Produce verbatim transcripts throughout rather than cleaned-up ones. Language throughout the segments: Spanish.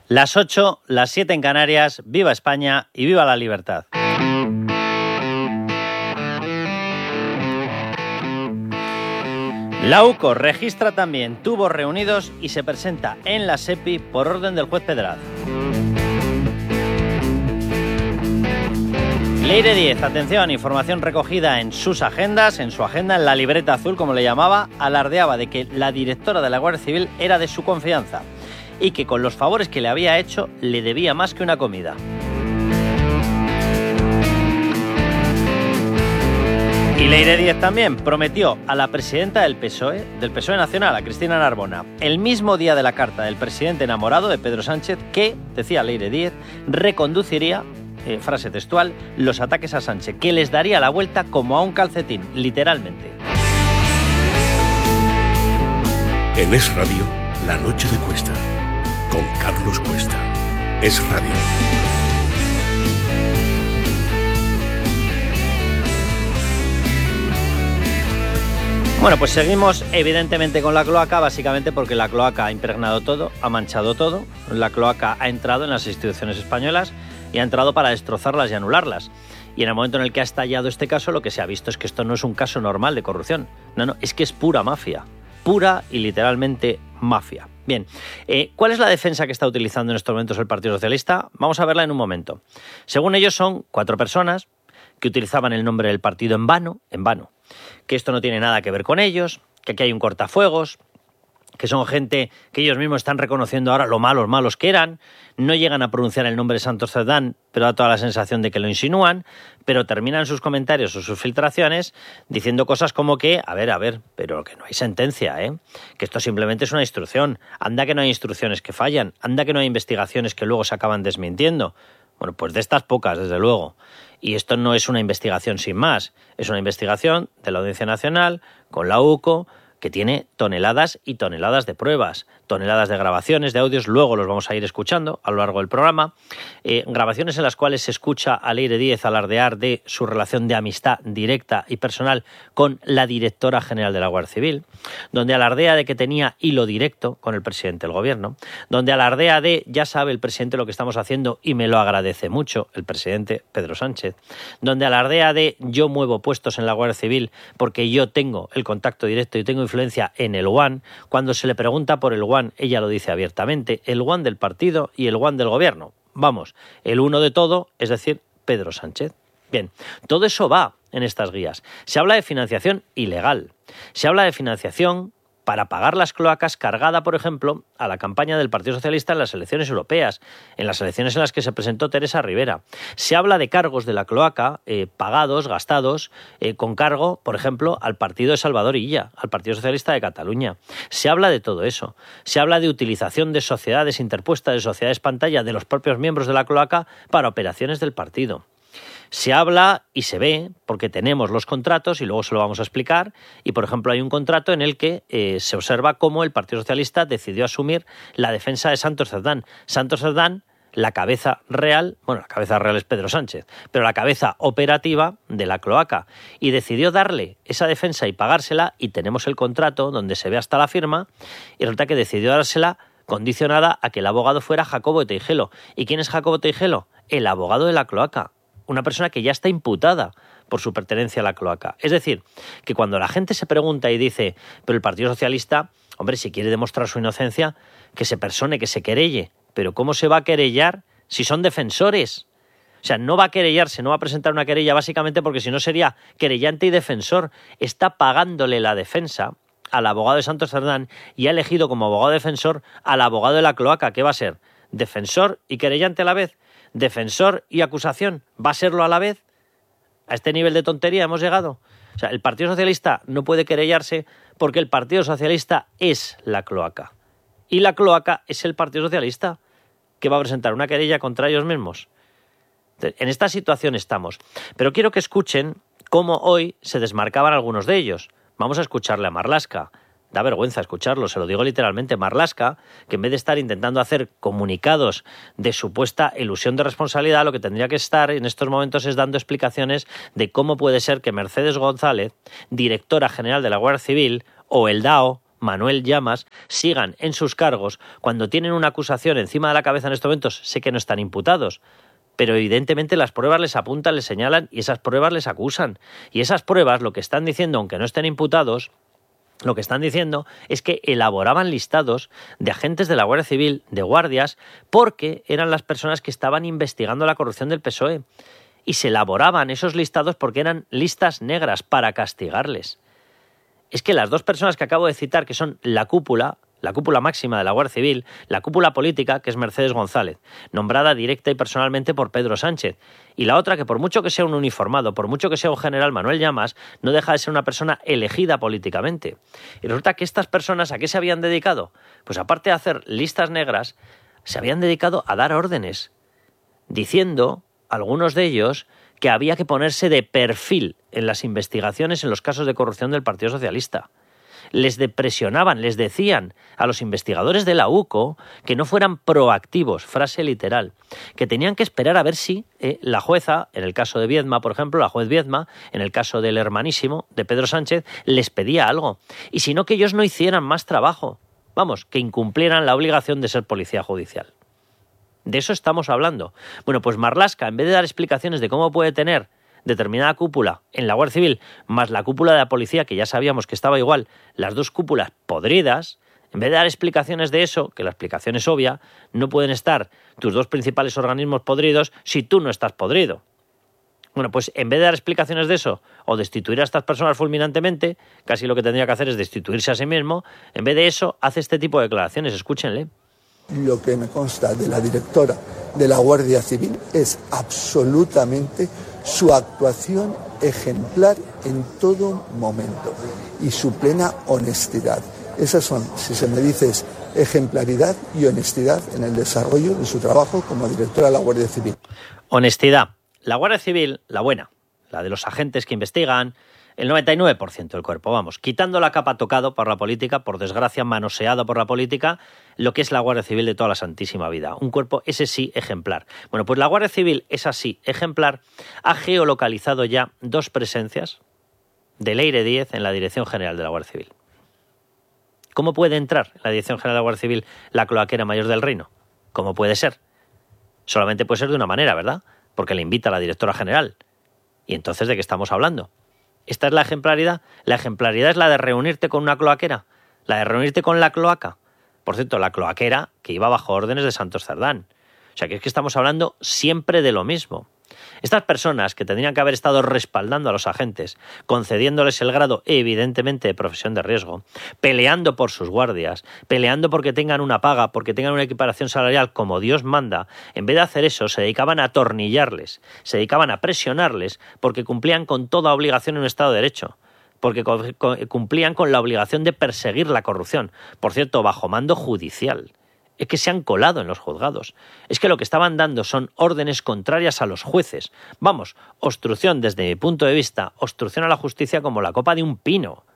Las ocho, las siete en Canarias, viva España y viva la libertad. La U C O registra también tubos reunidos y se presenta en la SEPI por orden del juez Pedrad. Leire Díez, atención, información recogida en sus agendas, en su agenda, en la libreta azul, como le llamaba, alardeaba de que la directora de la Guardia Civil era de su confianza y que con los favores que le había hecho le debía más que una comida. Y Leire Díez también prometió a la presidenta del P S O E, del P S O E Nacional, a Cristina Narbona, el mismo día de la carta del presidente enamorado de Pedro Sánchez, que, decía Leire Díez, reconduciría, eh, frase textual, los ataques a Sánchez, que les daría la vuelta como a un calcetín, literalmente. En Es Radio, La Noche de Cuesta, con Carlos Cuesta. Es Radio. Bueno, pues seguimos evidentemente con la cloaca, básicamente porque la cloaca ha impregnado todo, ha manchado todo. La cloaca ha entrado en las instituciones españolas y ha entrado para destrozarlas y anularlas. Y en el momento en el que ha estallado este caso, lo que se ha visto es que esto no es un caso normal de corrupción. No, no, es que es pura mafia. Pura y literalmente mafia. Bien, eh, ¿cuál es la defensa que está utilizando en estos momentos el Partido Socialista? Vamos a verla en un momento. Según ellos son cuatro personas que utilizaban el nombre del partido en vano, en vano, que esto no tiene nada que ver con ellos, que aquí hay un cortafuegos, que son gente que ellos mismos están reconociendo ahora lo malos, malos que eran, no llegan a pronunciar el nombre de Santos Cerdán, pero da toda la sensación de que lo insinúan, pero terminan sus comentarios o sus filtraciones diciendo cosas como que, a ver, a ver, pero que no hay sentencia, ¿eh? Que esto simplemente es una instrucción, anda que no hay instrucciones que fallan, anda que no hay investigaciones que luego se acaban desmintiendo. Bueno, pues de estas pocas, desde luego. Y esto no es una investigación sin más, es una investigación de la Audiencia Nacional con la U C O, que tiene toneladas y toneladas de pruebas, toneladas de grabaciones, de audios, luego los vamos a ir escuchando a lo largo del programa, eh, grabaciones en las cuales se escucha a Leire Díez alardear de su relación de amistad directa y personal con la directora general de la Guardia Civil, donde alardea de que tenía hilo directo con el presidente del gobierno, donde alardea de, ya sabe el presidente lo que estamos haciendo y me lo agradece mucho, el presidente Pedro Sánchez, donde alardea de yo muevo puestos en la Guardia Civil porque yo tengo el contacto directo y tengo influencia en el One. Cuando se le pregunta por el One, ella lo dice abiertamente, el One del partido y el One del gobierno. Vamos, el uno de todo, es decir, Pedro Sánchez. Bien, todo eso va en estas guías. Se habla de financiación ilegal. Se habla de financiación para pagar las cloacas cargada, por ejemplo, a la campaña del Partido Socialista en las elecciones europeas, en las elecciones en las que se presentó Teresa Rivera. Se habla de cargos de la cloaca eh, pagados, gastados, eh, con cargo, por ejemplo, al partido de Salvador Illa, al Partido Socialista de Cataluña. Se habla de todo eso. Se habla de utilización de sociedades interpuestas, de sociedades pantalla de los propios miembros de la cloaca para operaciones del partido. Se habla y se ve, porque tenemos los contratos y luego se lo vamos a explicar, y por ejemplo hay un contrato en el que eh, se observa cómo el Partido Socialista decidió asumir la defensa de Santos Cerdán. Santos Cerdán, la cabeza real, bueno, la cabeza real es Pedro Sánchez, pero la cabeza operativa de la cloaca, y decidió darle esa defensa y pagársela, y tenemos el contrato donde se ve hasta la firma, y resulta que decidió dársela condicionada a que el abogado fuera Jacobo Teijelo. ¿Y quién es Jacobo Teijelo? El abogado de la cloaca. Una persona que ya está imputada por su pertenencia a la cloaca. Es decir, que cuando la gente se pregunta y dice, pero el Partido Socialista, hombre, si quiere demostrar su inocencia, que se persone, que se querelle. Pero ¿cómo se va a querellar si son defensores? O sea, no va a querellarse, no va a presentar una querella básicamente porque si no sería querellante y defensor. Está pagándole la defensa al abogado de Santos Cerdán y ha elegido como abogado defensor al abogado de la cloaca. ¿Qué va a ser? ¿Defensor y querellante a la vez? ¿Defensor y acusación? ¿Va a serlo a la vez? ¿A este nivel de tontería hemos llegado? O sea, el Partido Socialista no puede querellarse porque el Partido Socialista es la cloaca. Y la cloaca es el Partido Socialista, que va a presentar una querella contra ellos mismos. En esta situación estamos. Pero quiero que escuchen cómo hoy se desmarcaban algunos de ellos. Vamos a escucharle a Marlaska. Da vergüenza escucharlo, se lo digo literalmente. Marlaska, que en vez de estar intentando hacer comunicados de supuesta elusión de responsabilidad, lo que tendría que estar en estos momentos es dando explicaciones de cómo puede ser que Mercedes González, directora general de la Guardia Civil, o el D A O, Manuel Llamas, sigan en sus cargos cuando tienen una acusación encima de la cabeza en estos momentos. Sé que no están imputados, pero evidentemente las pruebas les apuntan, les señalan y esas pruebas les acusan. Y esas pruebas lo que están diciendo, aunque no estén imputados, lo que están diciendo es que elaboraban listados de agentes de la Guardia Civil, de guardias, porque eran las personas que estaban investigando la corrupción del P S O E. Y se elaboraban esos listados porque eran listas negras para castigarles. Es que las dos personas que acabo de citar, que son la cúpula, la cúpula máxima de la Guardia Civil, la cúpula política, que es Mercedes González, nombrada directa y personalmente por Pedro Sánchez, y la otra, que por mucho que sea un uniformado, por mucho que sea un general, Manuel Llamas, no deja de ser una persona elegida políticamente. Y resulta que estas personas, ¿a qué se habían dedicado? Pues aparte de hacer listas negras, se habían dedicado a dar órdenes, diciendo, algunos de ellos, que había que ponerse de perfil en las investigaciones en los casos de corrupción del Partido Socialista. Les presionaban, les decían a los investigadores de la U C O que no fueran proactivos, frase literal, que tenían que esperar a ver si eh, la jueza, en el caso de Viedma, por ejemplo, la juez Viedma, en el caso del hermanísimo de Pedro Sánchez, les pedía algo, y si no, que ellos no hicieran más trabajo, vamos, que incumplieran la obligación de ser policía judicial. De eso estamos hablando. Bueno, pues Marlaska, en vez de dar explicaciones de cómo puede tener determinada cúpula en la Guardia Civil, más la cúpula de la policía, que ya sabíamos que estaba igual, las dos cúpulas podridas, en vez de dar explicaciones de eso, que la explicación es obvia, no pueden estar tus dos principales organismos podridos si tú no estás podrido. Bueno, pues en vez de dar explicaciones de eso, o destituir a estas personas fulminantemente, casi lo que tendría que hacer es destituirse a sí mismo, en vez de eso, hace este tipo de declaraciones, escúchenle. Lo que me consta de la directora de la Guardia Civil es absolutamente su actuación ejemplar en todo momento y su plena honestidad. Esas son, si se me dice, es ejemplaridad y honestidad en el desarrollo de su trabajo como directora de la Guardia Civil. Honestidad. La Guardia Civil, la buena, la de los agentes que investigan, el noventa y nueve por ciento del cuerpo, vamos, quitando la capa tocado por la política, por desgracia manoseado por la política, lo que es la Guardia Civil de toda la santísima vida. Un cuerpo, ese sí, ejemplar. Bueno, pues la Guardia Civil, esa sí, ejemplar, ha geolocalizado ya dos presencias de Leire Díez en la Dirección General de la Guardia Civil. ¿Cómo puede entrar en la Dirección General de la Guardia Civil la cloaquera mayor del reino? ¿Cómo puede ser? Solamente puede ser de una manera, ¿verdad? Porque le invita a la directora general. ¿Y entonces de qué estamos hablando? ¿Esta es la ejemplaridad? La ejemplaridad es la de reunirte con una cloaquera, la de reunirte con la cloaca. Por cierto, la cloaquera que iba bajo órdenes de Santos Cerdán. O sea, que es que estamos hablando siempre de lo mismo. Estas personas que tendrían que haber estado respaldando a los agentes, concediéndoles el grado evidentemente de profesión de riesgo, peleando por sus guardias, peleando porque tengan una paga, porque tengan una equiparación salarial como Dios manda, en vez de hacer eso se dedicaban a atornillarles, se dedicaban a presionarles porque cumplían con toda obligación en un Estado de Derecho, porque cumplían con la obligación de perseguir la corrupción, por cierto, bajo mando judicial. Es que se han colado en los juzgados. Es que lo que estaban dando son órdenes contrarias a los jueces. Vamos, obstrucción desde mi punto de vista, obstrucción a la justicia como la copa de un pino.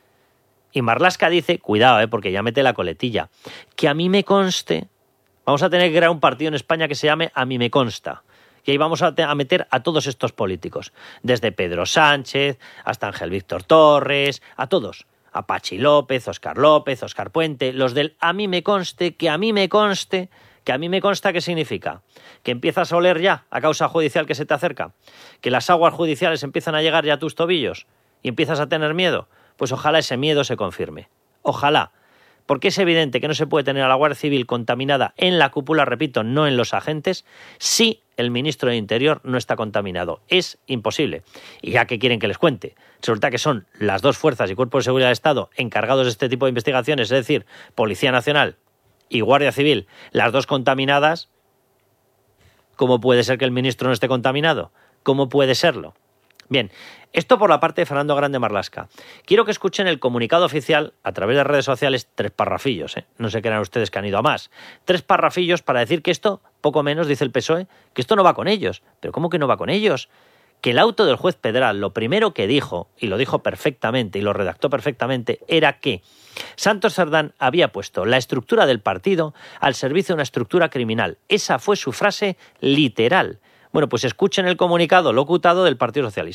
Y Marlaska dice, cuidado, eh, porque ya mete la coletilla, que a mí me conste, vamos a tener que crear un partido en España que se llame A mí me consta. Y ahí vamos a, a meter a todos estos políticos, desde Pedro Sánchez hasta Ángel Víctor Torres, a todos. A Pachi López, Óscar López, Óscar Puente, los del a mí me conste, que a mí me conste, que a mí me consta, ¿qué significa? Que empiezas a oler ya a causa judicial que se te acerca, que las aguas judiciales empiezan a llegar ya a tus tobillos y empiezas a tener miedo. Pues ojalá ese miedo se confirme. Ojalá. Porque es evidente que no se puede tener a la Guardia Civil contaminada en la cúpula, repito, no en los agentes, si el ministro de Interior no está contaminado. Es imposible. ¿Y ya qué quieren que les cuente? Resulta que son las dos fuerzas y cuerpos de seguridad del Estado encargados de este tipo de investigaciones, es decir, Policía Nacional y Guardia Civil, las dos contaminadas. ¿Cómo puede ser que el ministro no esté contaminado? ¿Cómo puede serlo? Bien, esto por la parte de Fernando Grande Marlaska. Quiero que escuchen el comunicado oficial a través de redes sociales, tres parrafillos, ¿eh? No se crean ustedes que han ido a más. Tres parrafillos para decir que esto, poco menos, dice el P S O E, que esto no va con ellos. ¿Pero cómo que no va con ellos? Que el auto del juez Pedral, lo primero que dijo, y lo dijo perfectamente y lo redactó perfectamente, era que Santos Cerdán había puesto la estructura del partido al servicio de una estructura criminal. Esa fue su frase literal. Bueno, pues escuchen el comunicado locutado del Partido Socialista.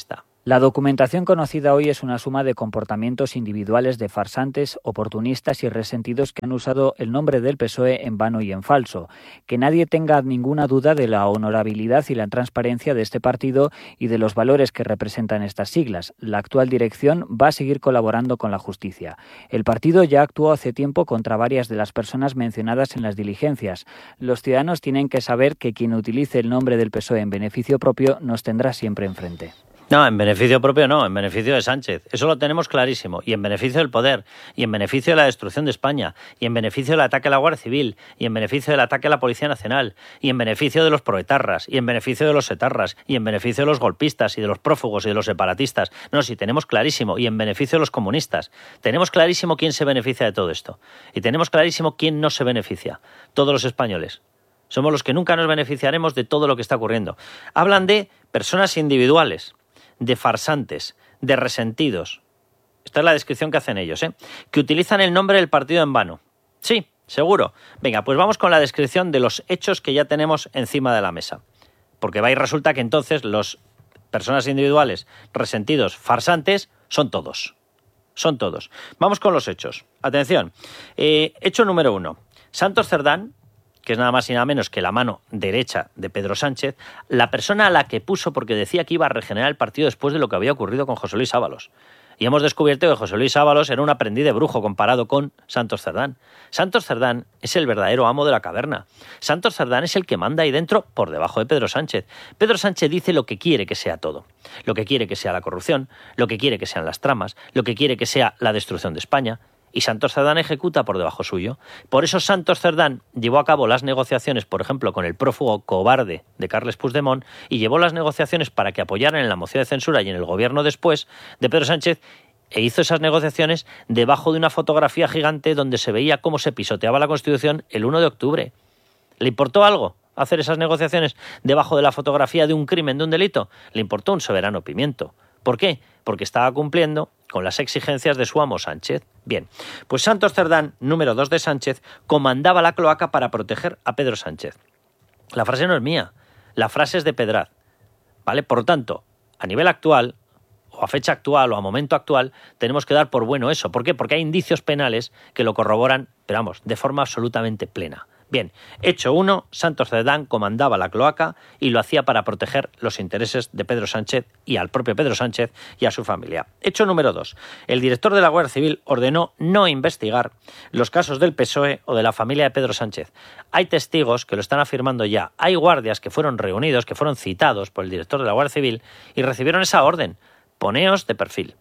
La documentación conocida hoy es una suma de comportamientos individuales de farsantes, oportunistas y resentidos que han usado el nombre del P S O E en vano y en falso. Que nadie tenga ninguna duda de la honorabilidad y la transparencia de este partido y de los valores que representan estas siglas. La actual dirección va a seguir colaborando con la justicia. El partido ya actuó hace tiempo contra varias de las personas mencionadas en las diligencias. Los ciudadanos tienen que saber que quien utilice el nombre del P S O E en beneficio propio nos tendrá siempre enfrente. No, en beneficio propio no, en beneficio de Sánchez. Eso lo tenemos clarísimo. Y en beneficio del poder, y en beneficio de la destrucción de España, y en beneficio del ataque a la Guardia Civil, y en beneficio del ataque a la Policía Nacional, y en beneficio de los proetarras, y en beneficio de los etarras, y en beneficio de los golpistas, y de los prófugos, y de los separatistas. No, sí, tenemos clarísimo. Y en beneficio de los comunistas. Tenemos clarísimo quién se beneficia de todo esto. Y tenemos clarísimo quién no se beneficia. Todos los españoles. Somos los que nunca nos beneficiaremos de todo lo que está ocurriendo. Hablan de personas individuales, de farsantes, de resentidos. Esta es la descripción que hacen ellos, ¿eh? Que utilizan el nombre del partido en vano. Sí, seguro. Venga, pues vamos con la descripción de los hechos que ya tenemos encima de la mesa. Porque va y resulta que entonces los personas individuales, resentidos, farsantes, son todos. Son todos. Vamos con los hechos. Atención. Eh, hecho número uno. Santos Cerdán, que es nada más y nada menos que la mano derecha de Pedro Sánchez, la persona a la que puso porque decía que iba a regenerar el partido después de lo que había ocurrido con José Luis Ábalos. Y hemos descubierto que José Luis Ábalos era un aprendiz de brujo comparado con Santos Cerdán. Santos Cerdán es el verdadero amo de la caverna. Santos Cerdán es el que manda ahí dentro por debajo de Pedro Sánchez. Pedro Sánchez dice lo que quiere que sea todo. Lo que quiere que sea la corrupción, lo que quiere que sean las tramas, lo que quiere que sea la destrucción de España. Y Santos Cerdán ejecuta por debajo suyo. Por eso Santos Cerdán llevó a cabo las negociaciones, por ejemplo, con el prófugo cobarde de Carles Puigdemont, y llevó las negociaciones para que apoyaran en la moción de censura y en el gobierno después de Pedro Sánchez, e hizo esas negociaciones debajo de una fotografía gigante donde se veía cómo se pisoteaba la Constitución el uno de octubre. ¿Le importó algo hacer esas negociaciones debajo de la fotografía de un crimen, de un delito? Le importó un soberano pimiento. ¿Por qué? Porque estaba cumpliendo con las exigencias de su amo Sánchez. Bien, pues Santos Cerdán, número dos de Sánchez, comandaba la cloaca para proteger a Pedro Sánchez. La frase no es mía, la frase es de Pedraz, ¿vale? Por lo tanto, a nivel actual, o a fecha actual, o a momento actual, tenemos que dar por bueno eso. ¿Por qué? Porque hay indicios penales que lo corroboran, pero vamos, de forma absolutamente plena. Bien, hecho uno, Santos Cerdán comandaba la cloaca y lo hacía para proteger los intereses de Pedro Sánchez y al propio Pedro Sánchez y a su familia. Hecho número dos, el director de la Guardia Civil ordenó no investigar los casos del P S O E o de la familia de Pedro Sánchez. Hay testigos que lo están afirmando ya. Hay guardias que fueron reunidos, que fueron citados por el director de la Guardia Civil y recibieron esa orden. Poneos de perfil.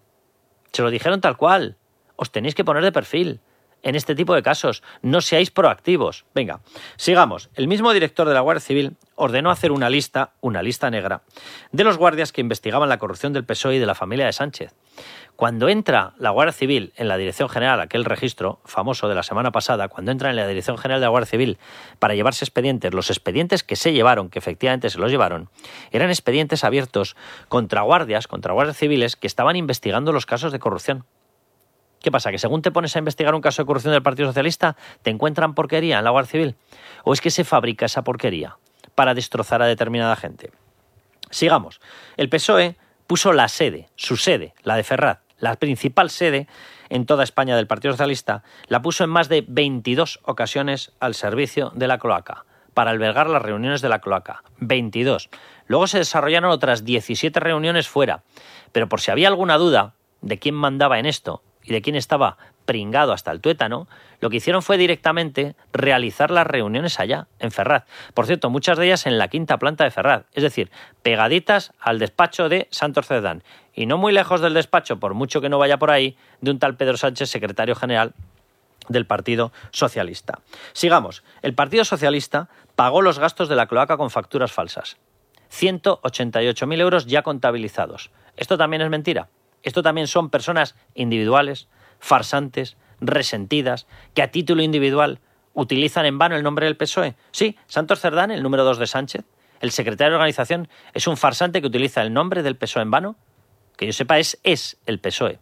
Se lo dijeron tal cual. Os tenéis que poner de perfil. En este tipo de casos, no seáis proactivos. Venga, sigamos. El mismo director de la Guardia Civil ordenó hacer una lista, una lista negra, de los guardias que investigaban la corrupción del P S O E y de la familia de Sánchez. Cuando entra la Guardia Civil en la Dirección General, aquel registro famoso de la semana pasada, cuando entra en la Dirección General de la Guardia Civil para llevarse expedientes, los expedientes que se llevaron, que efectivamente se los llevaron, eran expedientes abiertos contra guardias, contra guardias civiles que estaban investigando los casos de corrupción. ¿Qué pasa? ¿Que según te pones a investigar un caso de corrupción del Partido Socialista, te encuentran porquería en la Guardia Civil? ¿O es que se fabrica esa porquería para destrozar a determinada gente? Sigamos. El P S O E puso la sede, su sede, la de Ferraz, la principal sede en toda España del Partido Socialista, la puso en más de veintidós ocasiones al servicio de la cloaca, para albergar las reuniones de la cloaca. veintidós. Luego se desarrollaron otras diecisiete reuniones fuera. Pero por si había alguna duda de quién mandaba en esto, y de quién estaba pringado hasta el tuétano, lo que hicieron fue directamente realizar las reuniones allá, en Ferraz. Por cierto, muchas de ellas en la quinta planta de Ferraz, es decir, pegaditas al despacho de Santos Cerdán. Y no muy lejos del despacho, por mucho que no vaya por ahí, de un tal Pedro Sánchez, secretario general del Partido Socialista. Sigamos. El Partido Socialista pagó los gastos de la cloaca con facturas falsas. ciento ochenta y ocho mil euros ya contabilizados. ¿Esto también es mentira? Esto también son personas individuales, farsantes, resentidas, que a título individual utilizan en vano el nombre del P S O E. Sí, Santos Cerdán, el número dos de Sánchez, el secretario de organización, es un farsante que utiliza el nombre del P S O E en vano. Que yo sepa, es, es el P S O E.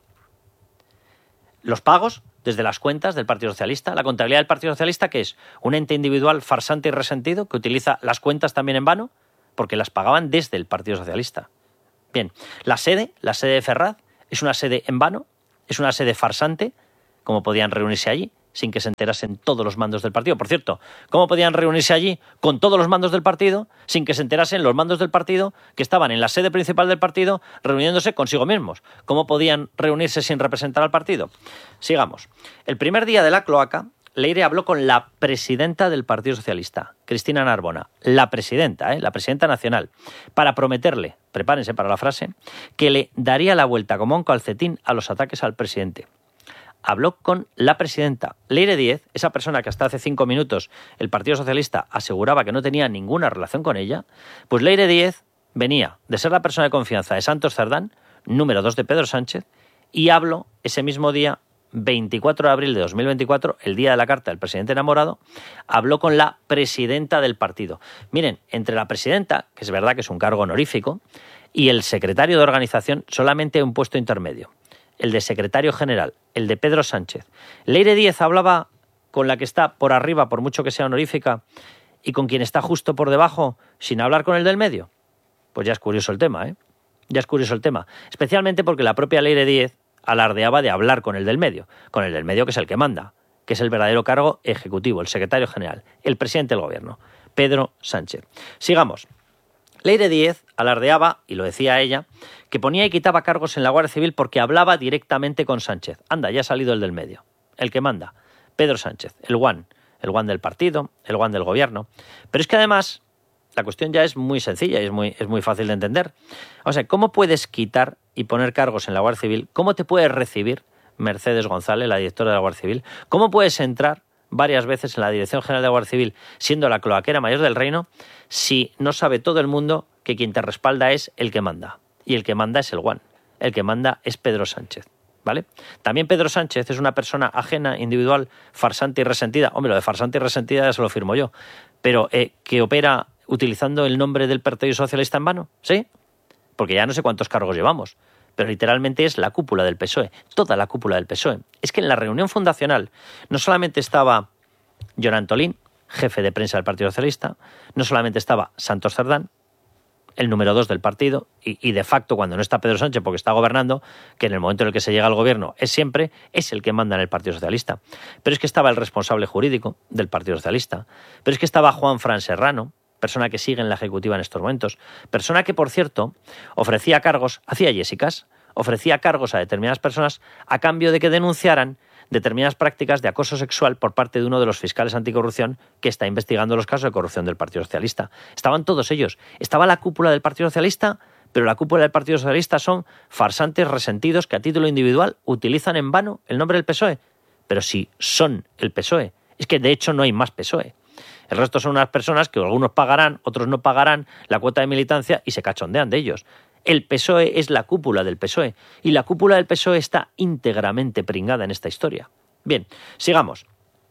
Los pagos desde las cuentas del Partido Socialista, la contabilidad del Partido Socialista, ¿qué es? Un ente individual farsante y resentido que utiliza las cuentas también en vano, porque las pagaban desde el Partido Socialista. Bien, la sede, la sede de Ferraz, es una sede en vano, es una sede farsante, como podían reunirse allí sin que se enterasen todos los mandos del partido. Por cierto, ¿cómo podían reunirse allí con todos los mandos del partido sin que se enterasen los mandos del partido que estaban en la sede principal del partido reuniéndose consigo mismos? ¿Cómo podían reunirse sin representar al partido? Sigamos. El primer día de la cloaca, Leire habló con la presidenta del Partido Socialista, Cristina Narbona, la presidenta, ¿eh? la presidenta nacional, para prometerle, prepárense para la frase, que le daría la vuelta como un calcetín a los ataques al presidente. Habló con la presidenta. Leire Díez, esa persona que hasta hace cinco minutos el Partido Socialista aseguraba que no tenía ninguna relación con ella, pues Leire Díez venía de ser la persona de confianza de Santos Cerdán, número dos de Pedro Sánchez, y habló ese mismo día, veinticuatro de abril de dos mil veinticuatro, el día de la carta del presidente enamorado, habló con la presidenta del partido. Miren, entre la presidenta, que es verdad que es un cargo honorífico, y el secretario de organización, solamente un puesto intermedio. El de secretario general, el de Pedro Sánchez. Leire Díez hablaba con la que está por arriba, por mucho que sea honorífica, y con quien está justo por debajo, sin hablar con el del medio. Pues ya es curioso el tema, ¿eh? Ya es curioso el tema. Especialmente porque la propia Leire Díez alardeaba de hablar con el del medio, con el del medio que es el que manda, que es el verdadero cargo ejecutivo, el secretario general, el presidente del gobierno, Pedro Sánchez. Sigamos. Leire Díez alardeaba, y lo decía ella, que ponía y quitaba cargos en la Guardia Civil porque hablaba directamente con Sánchez. Anda, ya ha salido el del medio, el que manda, Pedro Sánchez, el guan, el guan del partido, el guan del gobierno. Pero es que además la cuestión ya es muy sencilla y es muy, es muy fácil de entender. O sea, ¿cómo puedes quitar y poner cargos en la Guardia Civil? ¿Cómo te puedes recibir Mercedes González, la directora de la Guardia Civil? ¿Cómo puedes entrar varias veces en la Dirección General de la Guardia Civil, siendo la cloaquera mayor del reino, si no sabe todo el mundo que quien te respalda es el que manda? Y el que manda es el guan. El que manda es Pedro Sánchez, ¿vale? También Pedro Sánchez es una persona ajena, individual, farsante y resentida. Hombre, lo de farsante y resentida ya se lo firmo yo. Pero eh, que opera utilizando el nombre del Partido Socialista en vano, ¿sí? Porque ya no sé cuántos cargos llevamos. Pero literalmente es la cúpula del P S O E, toda la cúpula del P S O E. Es que en la reunión fundacional no solamente estaba Jon Antolín, jefe de prensa del Partido Socialista, no solamente estaba Santos Cerdán, el número dos del partido, y, y de facto cuando no está Pedro Sánchez porque está gobernando, que en el momento en el que se llega al gobierno es siempre, es el que manda en el Partido Socialista. Pero es que estaba el responsable jurídico del Partido Socialista, pero es que estaba Juanfran Serrano, persona que sigue en la Ejecutiva en estos momentos, persona que, por cierto, ofrecía cargos, hacía Jessicas, ofrecía cargos a determinadas personas a cambio de que denunciaran determinadas prácticas de acoso sexual por parte de uno de los fiscales anticorrupción que está investigando los casos de corrupción del Partido Socialista. Estaban todos ellos. Estaba la cúpula del Partido Socialista, pero la cúpula del Partido Socialista son farsantes resentidos que a título individual utilizan en vano el nombre del P S O E. Pero si son el P S O E, es que de hecho no hay más P S O E. El resto son unas personas que algunos pagarán, otros no pagarán la cuota de militancia y se cachondean de ellos. El P S O E es la cúpula del P S O E y la cúpula del P S O E está íntegramente pringada en esta historia. Bien, sigamos.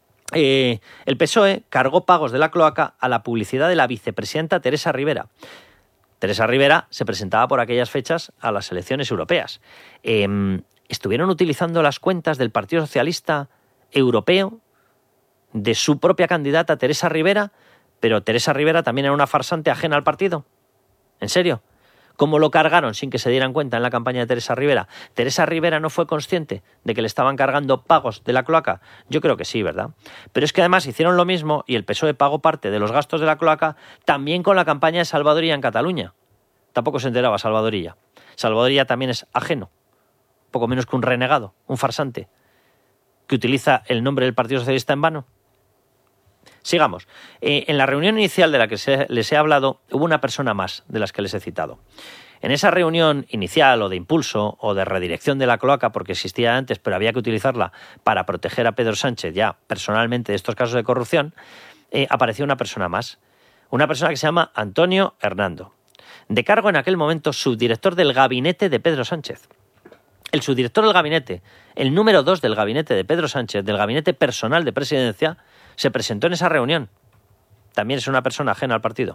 Eh, el P S O E cargó pagos de la cloaca a la publicidad de la vicepresidenta Teresa Rivera. Teresa Rivera se presentaba por aquellas fechas a las elecciones europeas. Eh, estuvieron utilizando las cuentas del Partido Socialista Europeo de su propia candidata Teresa Rivera, pero Teresa Rivera también era una farsante ajena al partido. ¿En serio? ¿Cómo lo cargaron sin que se dieran cuenta en la campaña de Teresa Rivera? ¿Teresa Rivera no fue consciente de que le estaban cargando pagos de la cloaca? Yo creo que sí, ¿verdad? Pero es que además hicieron lo mismo y el P S O E pagó parte de los gastos de la cloaca también con la campaña de Salvadorilla en Cataluña. Tampoco se enteraba Salvadorilla. Salvadorilla también es ajeno, poco menos que un renegado, un farsante, que utiliza el nombre del Partido Socialista en vano. Sigamos. Eh, en la reunión inicial de la que se, les he hablado, hubo una persona más de las que les he citado. En esa reunión inicial o de impulso o de redirección de la cloaca, porque existía antes pero había que utilizarla para proteger a Pedro Sánchez ya personalmente de estos casos de corrupción, eh, apareció una persona más. Una persona que se llama Antonio Hernando. De cargo en aquel momento subdirector del gabinete de Pedro Sánchez. El subdirector del gabinete, el número dos del gabinete de Pedro Sánchez, del gabinete personal de presidencia, se presentó en esa reunión. También es una persona ajena al partido.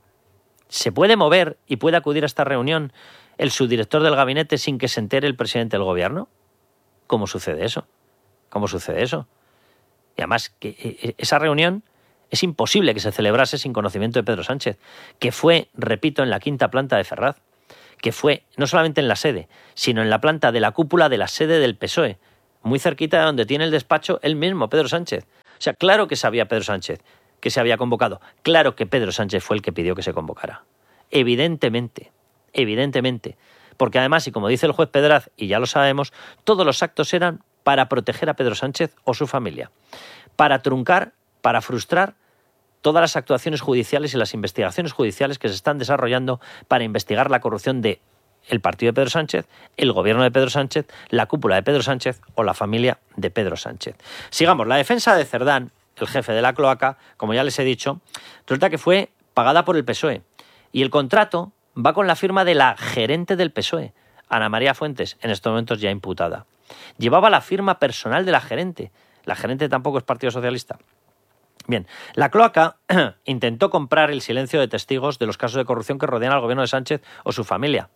¿Se puede mover y puede acudir a esta reunión el subdirector del gabinete sin que se entere el presidente del gobierno? ¿Cómo sucede eso? ¿Cómo sucede eso? Y además, que esa reunión es imposible que se celebrase sin conocimiento de Pedro Sánchez, que fue, repito, en la quinta planta de Ferraz, que fue no solamente en la sede, sino en la planta de la cúpula de la sede del P S O E, muy cerquita de donde tiene el despacho él mismo, Pedro Sánchez. O sea, claro que sabía Pedro Sánchez que se había convocado. Claro que Pedro Sánchez fue el que pidió que se convocara. Evidentemente, evidentemente. Porque además, y como dice el juez Pedraz, y ya lo sabemos, todos los actos eran para proteger a Pedro Sánchez o su familia, para truncar, para frustrar todas las actuaciones judiciales y las investigaciones judiciales que se están desarrollando para investigar la corrupción de el partido de Pedro Sánchez, el gobierno de Pedro Sánchez, la cúpula de Pedro Sánchez o la familia de Pedro Sánchez. Sigamos, la defensa de Cerdán, el jefe de la cloaca, como ya les he dicho, resulta que fue pagada por el P S O E y el contrato va con la firma de la gerente del P S O E, Ana María Fuentes, en estos momentos ya imputada. Llevaba la firma personal de la gerente. La gerente tampoco es Partido Socialista. Bien, la cloaca intentó comprar el silencio de testigos de los casos de corrupción que rodean al gobierno de Sánchez o su familia.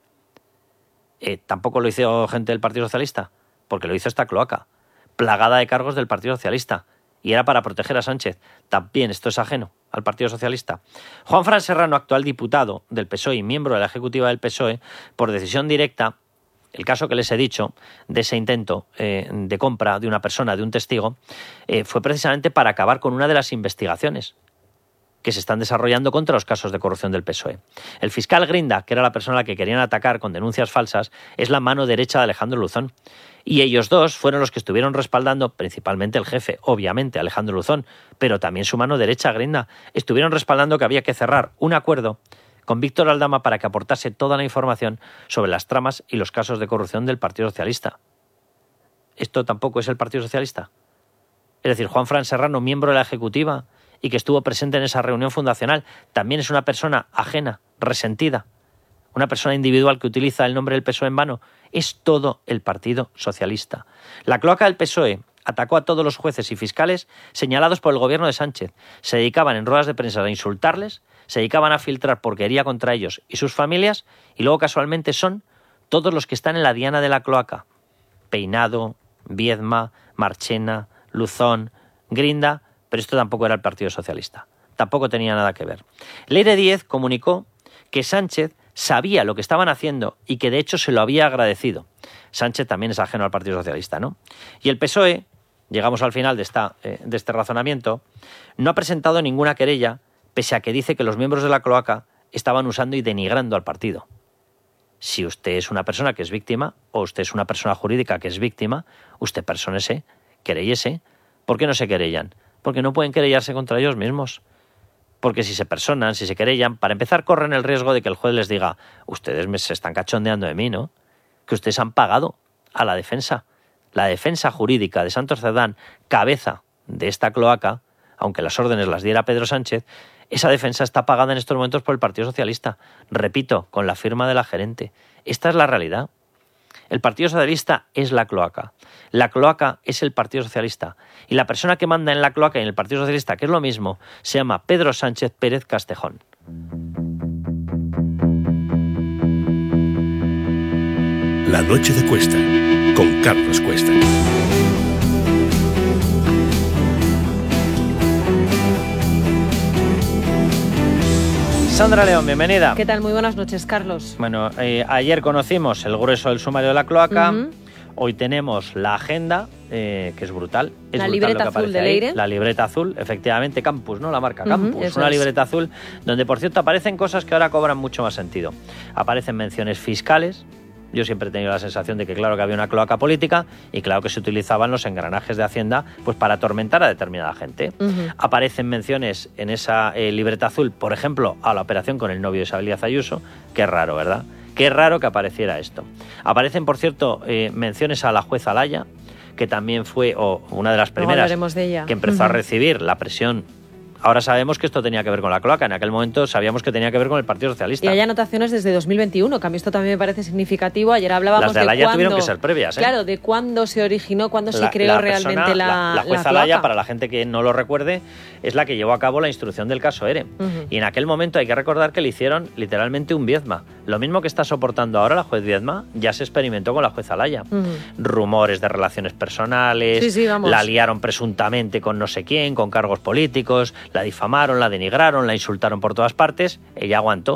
Eh, tampoco lo hizo gente del Partido Socialista, porque lo hizo esta cloaca, plagada de cargos del Partido Socialista, y era para proteger a Sánchez. También esto es ajeno al Partido Socialista. Juanfran Serrano, actual diputado del P S O E y miembro de la ejecutiva del P S O E, por decisión directa, el caso que les he dicho, de ese intento eh, de compra de una persona, de un testigo, eh, fue precisamente para acabar con una de las investigaciones que se están desarrollando contra los casos de corrupción del P S O E. El fiscal Grinda, que era la persona a la que querían atacar con denuncias falsas, es la mano derecha de Alejandro Luzón. Y ellos dos fueron los que estuvieron respaldando, principalmente el jefe, obviamente, Alejandro Luzón, pero también su mano derecha, Grinda, estuvieron respaldando que había que cerrar un acuerdo con Víctor Aldama para que aportase toda la información sobre las tramas y los casos de corrupción del Partido Socialista. ¿Esto tampoco es el Partido Socialista? Es decir, Juanfran Serrano, miembro de la ejecutiva y que estuvo presente en esa reunión fundacional, también es una persona ajena, resentida, una persona individual que utiliza el nombre del P S O E en vano. Es todo el Partido Socialista. La cloaca del P S O E atacó a todos los jueces y fiscales señalados por el gobierno de Sánchez. Se dedicaban en ruedas de prensa a insultarles, se dedicaban a filtrar porquería contra ellos y sus familias, y luego casualmente son todos los que están en la diana de la cloaca. Peinado, Viedma, Marchena, Luzón, Grinda, pero esto tampoco era el Partido Socialista. Tampoco tenía nada que ver. Leire Díez comunicó que Sánchez sabía lo que estaban haciendo y que de hecho se lo había agradecido. Sánchez también es ajeno al Partido Socialista, ¿no? Y el P S O E, llegamos al final de, esta, eh, de este razonamiento, no ha presentado ninguna querella, pese a que dice que los miembros de la cloaca estaban usando y denigrando al partido. Si usted es una persona que es víctima, o usted es una persona jurídica que es víctima, usted persónese, querellese. ¿Por qué no se querellan? Porque no pueden querellarse contra ellos mismos. Porque si se personan, si se querellan, para empezar corren el riesgo de que el juez les diga: ustedes me se están cachondeando de mí, ¿no? Que ustedes han pagado a la defensa. La defensa jurídica de Santos Cerdán, cabeza de esta cloaca, aunque las órdenes las diera Pedro Sánchez, esa defensa está pagada en estos momentos por el Partido Socialista. Repito, con la firma de la gerente. Esta es la realidad. El Partido Socialista es la cloaca. La cloaca es el Partido Socialista. Y la persona que manda en la cloaca y en el Partido Socialista, que es lo mismo, se llama Pedro Sánchez Pérez Castejón. La noche de Cuesta, con Carlos Cuesta. Sandra León, bienvenida. ¿Qué tal? Muy buenas noches, Carlos. Bueno, eh, ayer conocimos el grueso del sumario de la cloaca. Uh-huh. Hoy tenemos la agenda, eh, que es brutal. Es la brutal libreta lo que azul de ahí. Leire. La libreta azul, efectivamente, Campus, ¿no? La marca Campus. Uh-huh, una es. libreta azul donde, por cierto, aparecen cosas que ahora cobran mucho más sentido. Aparecen menciones fiscales. Yo siempre he tenido la sensación de que claro que había una cloaca política y claro que se utilizaban los engranajes de Hacienda pues para atormentar a determinada gente. Uh-huh. Aparecen menciones en esa eh, libreta azul, por ejemplo, a la operación con el novio de Isabel Díaz Ayuso. Qué raro, ¿verdad? Qué raro que apareciera esto. Aparecen, por cierto, eh, menciones a la jueza Laya, que también fue o una de las primeras de ella. que empezó uh-huh. a recibir la presión. Ahora sabemos que esto tenía que ver con la cloaca. En aquel momento sabíamos que tenía que ver con el Partido Socialista. Y hay anotaciones desde dos mil veintiuno, que a mí esto también me parece significativo. Ayer hablábamos Las de, de Laya cuándo... tuvieron que ser previas, ¿eh? Claro, de cuándo se originó, cuándo la, se creó la realmente persona, la La, la jueza la Laya, para la gente que no lo recuerde, es la que llevó a cabo la instrucción del caso ERE. Uh-huh. Y en aquel momento hay que recordar que le hicieron literalmente un Viedma. Lo mismo que está soportando ahora la juez Viedma, ya se experimentó con la jueza Laya. Uh-huh. Rumores de relaciones personales, sí, sí, vamos. La liaron presuntamente con no sé quién, con cargos políticos, la difamaron, la denigraron, la insultaron por todas partes, ella aguantó.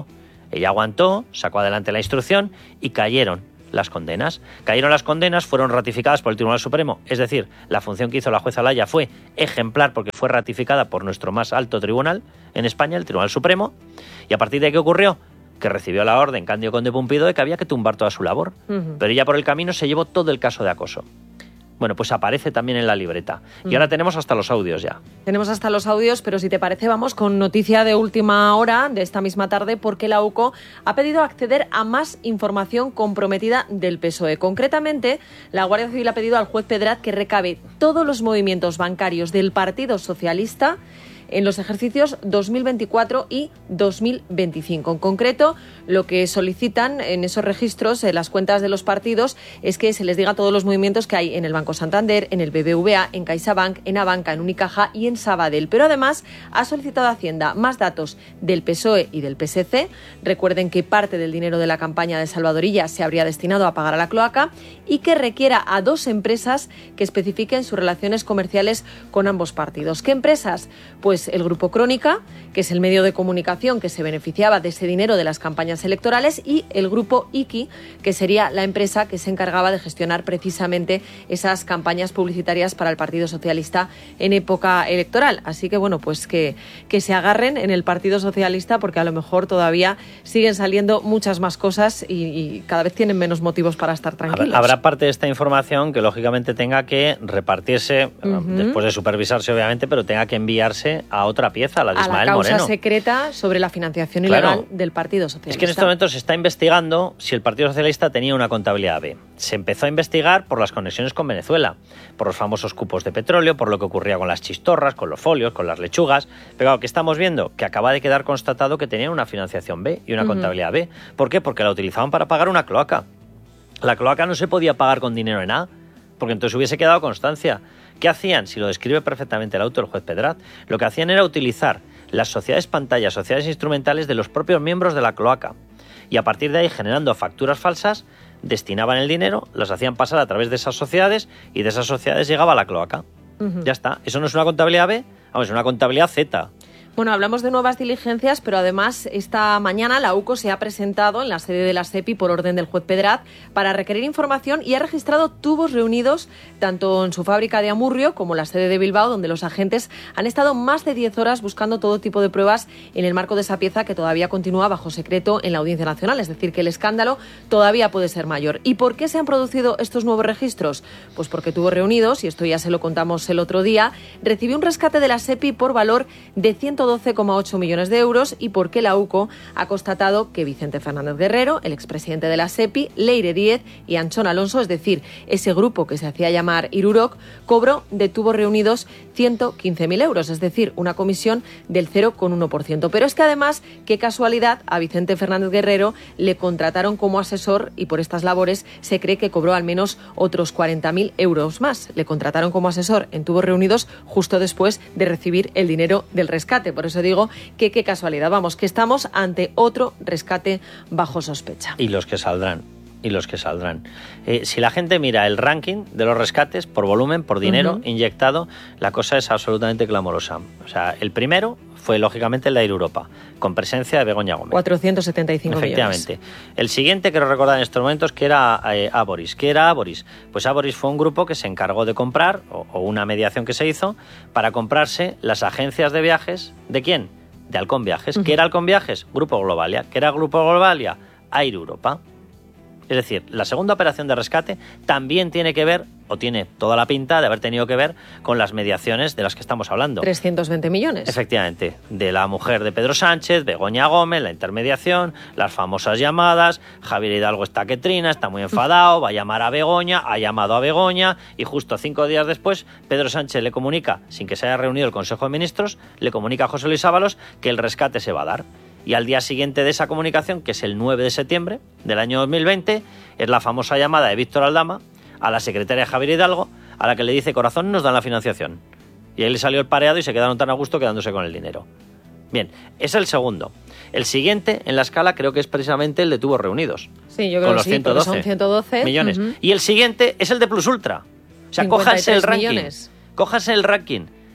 Ella aguantó, sacó adelante la instrucción y cayeron las condenas. Cayeron las condenas, fueron ratificadas por el Tribunal Supremo, es decir, la función que hizo la jueza Laya fue ejemplar porque fue ratificada por nuestro más alto tribunal en España, el Tribunal Supremo, y a partir de ahí, ¿qué ocurrió? Que recibió la orden Cándido Conde Pumpido de que había que tumbar toda su labor. Uh-huh. Pero ella por el camino se llevó todo el caso de acoso. Bueno, pues aparece también en la libreta. Y ahora tenemos hasta los audios ya. Tenemos hasta los audios, pero si te parece vamos con noticia de última hora de esta misma tarde, porque la U C O ha pedido acceder a más información comprometida del P S O E. Concretamente, la Guardia Civil ha pedido al juez Pedraz que recabe todos los movimientos bancarios del Partido Socialista en los ejercicios dos mil veinticuatro y dos mil veinticinco. En concreto, lo que solicitan en esos registros, en las cuentas de los partidos, es que se les diga todos los movimientos que hay en el Banco Santander, en el B B V A, en CaixaBank, en Abanca, en Unicaja y en Sabadell. Pero además ha solicitado a Hacienda más datos del P S O E y del P S C. Recuerden que parte del dinero de la campaña de Salvadorilla se habría destinado a pagar a la cloaca y que requiera a dos empresas que especifiquen sus relaciones comerciales con ambos partidos. ¿Qué empresas? Pues el Grupo Crónica, que es el medio de comunicación que se beneficiaba de ese dinero de las campañas electorales, y el Grupo Iki, que sería la empresa que se encargaba de gestionar precisamente esas campañas publicitarias para el Partido Socialista en época electoral. Así que, bueno, pues que, que se agarren en el Partido Socialista, porque a lo mejor todavía siguen saliendo muchas más cosas y, y cada vez tienen menos motivos para estar tranquilos. Habrá parte de esta información que lógicamente tenga que repartirse, uh-huh. después de supervisarse obviamente, pero tenga que enviarse a otra pieza, la de Ismael Moreno. A la causa Moreno. secreta sobre la financiación ilegal claro. del Partido Socialista. Es que en este momento se está investigando si el Partido Socialista tenía una contabilidad B. Se empezó a investigar por las conexiones con Venezuela, por los famosos cupos de petróleo, por lo que ocurría con las chistorras, con los folios, con las lechugas. Pero claro, ¿qué estamos viendo? Que acaba de quedar constatado que tenían una financiación B y una uh-huh. contabilidad B. ¿Por qué? Porque la utilizaban para pagar una cloaca. La cloaca no se podía pagar con dinero en A, porque entonces hubiese quedado constancia. ¿Qué hacían? Si lo describe perfectamente el auto del juez Pedraz, lo que hacían era utilizar las sociedades pantallas, sociedades instrumentales de los propios miembros de la cloaca. Y a partir de ahí, generando facturas falsas, destinaban el dinero, las hacían pasar a través de esas sociedades y de esas sociedades llegaba a la cloaca. Uh-huh. Ya está. ¿Eso no es una contabilidad B? Vamos, es una contabilidad Z. Bueno, hablamos de nuevas diligencias, pero además esta mañana la U C O se ha presentado en la sede de la SEPI por orden del juez Pedraz para requerir información y ha registrado tubos reunidos tanto en su fábrica de Amurrio como en la sede de Bilbao, donde los agentes han estado más de diez horas buscando todo tipo de pruebas en el marco de esa pieza que todavía continúa bajo secreto en la Audiencia Nacional. Es decir, que el escándalo todavía puede ser mayor. ¿Y por qué se han producido estos nuevos registros? Pues porque Tubos Reunidos, y esto ya se lo contamos el otro día, recibió un rescate de la SEPI por valor de ciento doce coma ocho millones de euros y porque la U C O ha constatado que Vicente Fernández Guerrero, el expresidente de la SEPI, Leire Díez y Anchón Alonso, es decir, ese grupo que se hacía llamar Iruroc, cobró de Tubos Reunidos ciento quince mil euros, es decir, una comisión del cero coma uno por ciento. Pero es que además, qué casualidad, a Vicente Fernández Guerrero le contrataron como asesor y por estas labores se cree que cobró al menos otros cuarenta mil euros más. Le contrataron como asesor en Tubos Reunidos justo después de recibir el dinero del rescate. Por eso digo que qué casualidad. Vamos, que estamos ante otro rescate bajo sospecha. Y los que saldrán. Y los que saldrán. Eh, si la gente mira el ranking de los rescates por volumen, por dinero uh-huh. inyectado, la cosa es absolutamente clamorosa. O sea, el primero fue lógicamente el de Air Europa, con presencia de Begoña Gómez. cuatrocientos setenta y cinco Efectivamente. millones. El siguiente, quiero recordar en estos momentos, que era eh, Aboris. ¿Qué era Aboris? Pues Aboris fue un grupo que se encargó de comprar, o, o una mediación que se hizo, para comprarse las agencias de viajes. ¿De quién? De Halcón Viajes. Uh-huh. ¿Qué era Halcón Viajes? Grupo Globalia. ¿Qué era Grupo Globalia? Air Europa. Es decir, la segunda operación de rescate también tiene que ver, o tiene toda la pinta de haber tenido que ver con las mediaciones de las que estamos hablando. trescientos veinte millones. Efectivamente. De la mujer de Pedro Sánchez, Begoña Gómez, la intermediación, las famosas llamadas, Javier Hidalgo está que trina, está muy enfadado, va a llamar a Begoña, ha llamado a Begoña y justo cinco días después Pedro Sánchez le comunica, sin que se haya reunido el Consejo de Ministros, le comunica a José Luis Ábalos que el rescate se va a dar. Y al día siguiente de esa comunicación, que es el nueve de septiembre del año dos mil veinte, es la famosa llamada de Víctor Aldama a la secretaria Javier Hidalgo, a la que le dice: corazón, nos dan la financiación. Y ahí le salió el pareado y se quedaron tan a gusto quedándose con el dinero. Bien, es el segundo. El siguiente en la escala creo que es precisamente el de Tubos Reunidos. Sí, yo creo con que los sí, ciento doce son ciento doce millones. Uh-huh. Y el siguiente es el de Plus Ultra. O sea, cójanse el ranking. Millones. Cójanse el ranking.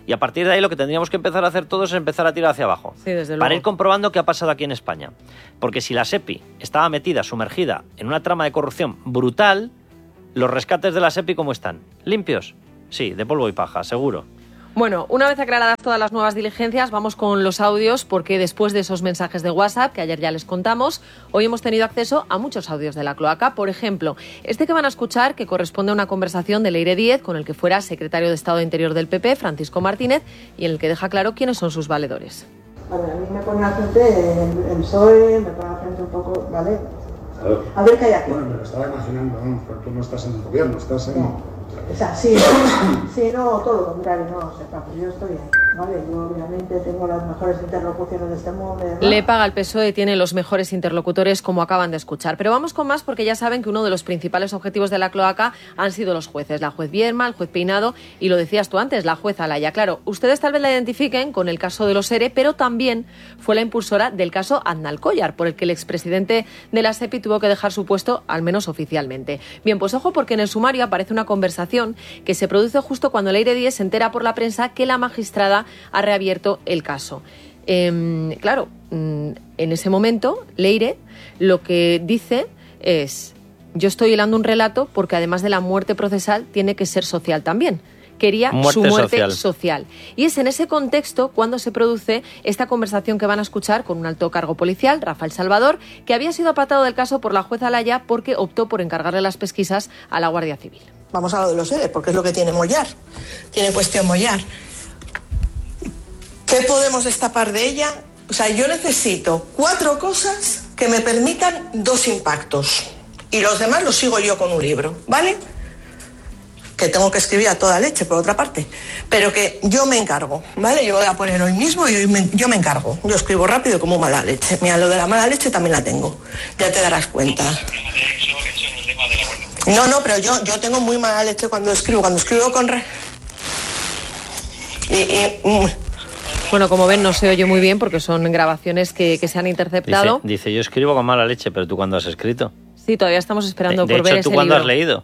Y a partir de ahí lo que tendríamos que empezar a hacer todos es empezar a tirar hacia abajo. Sí, desde luego. Para ir comprobando qué ha pasado aquí en España. Porque si la SEPI estaba metida, sumergida en una trama de corrupción brutal, ¿los rescates de la SEPI cómo están? ¿Limpios? Sí, de polvo y paja, seguro. Bueno, una vez aclaradas todas las nuevas diligencias, vamos con los audios, porque después de esos mensajes de WhatsApp, que ayer ya les contamos, hoy hemos tenido acceso a muchos audios de la cloaca. Por ejemplo, este que van a escuchar, que corresponde a una conversación de Leire Díez con el que fuera secretario de Estado de Interior del P P, Francisco Martínez, y en el que deja claro quiénes son sus valedores. A ver, a mí me pone al frente el, el P S O E, me pone al frente un poco, ¿vale? A ver qué hay aquí. Bueno, me lo estaba imaginando, ¿no? Porque tú no estás en el gobierno, estás en... No. O sea, sí, sí, no, todo lo contrario, no, sepa, pues yo estoy ahí, ¿vale? Yo obviamente tengo las mejores interlocuciones de este mundo. ¿verdad? Le paga el P S O E, tiene los mejores interlocutores, como acaban de escuchar. Pero vamos con más, porque ya saben que uno de los principales objetivos de la cloaca han sido los jueces, la juez Vierma, el juez Peinado y, lo decías tú antes, la juez Alaya. Claro, ustedes tal vez la identifiquen con el caso de los ERE, pero también fue la impulsora del caso Aznalcóllar, por el que el expresidente de la SEPI tuvo que dejar su puesto, al menos oficialmente. Bien, pues ojo, porque en el sumario aparece una conversación que se produce justo cuando Leire Díez se entera por la prensa que la magistrada ha reabierto el caso. Eh, claro, en ese momento, Leire lo que dice es: yo estoy hilando un relato porque además de la muerte procesal tiene que ser social también. Quería muerte su muerte social. social. Y es en ese contexto cuando se produce esta conversación que van a escuchar con un alto cargo policial, Rafael Salvador, que había sido apartado del caso por la jueza Alaya porque optó por encargarle las pesquisas a la Guardia Civil. Vamos a lo de los ERE, porque es lo que tiene Mollar. Tiene cuestión Mollar. ¿Qué podemos destapar de ella? O sea, yo necesito cuatro cosas que me permitan dos impactos. Y los demás los sigo yo con un libro, ¿vale? Que tengo que escribir a toda leche, por otra parte. Pero que yo me encargo, ¿vale? Yo voy a poner hoy mismo y hoy me, yo me encargo. Yo escribo rápido como mala leche. Mira, lo de la mala leche también la tengo. Ya te darás cuenta. No, no, pero yo, yo tengo muy mala leche cuando escribo. Cuando escribo con... Re... Y, y, mm. Bueno, como ven, no se oye muy bien porque son grabaciones que, que se han interceptado. Dice, dice, yo escribo con mala leche, pero ¿tú cuándo has escrito? Sí, todavía estamos esperando de, de por hecho, ver ese libro. ¿Tú cuándo libro. has leído?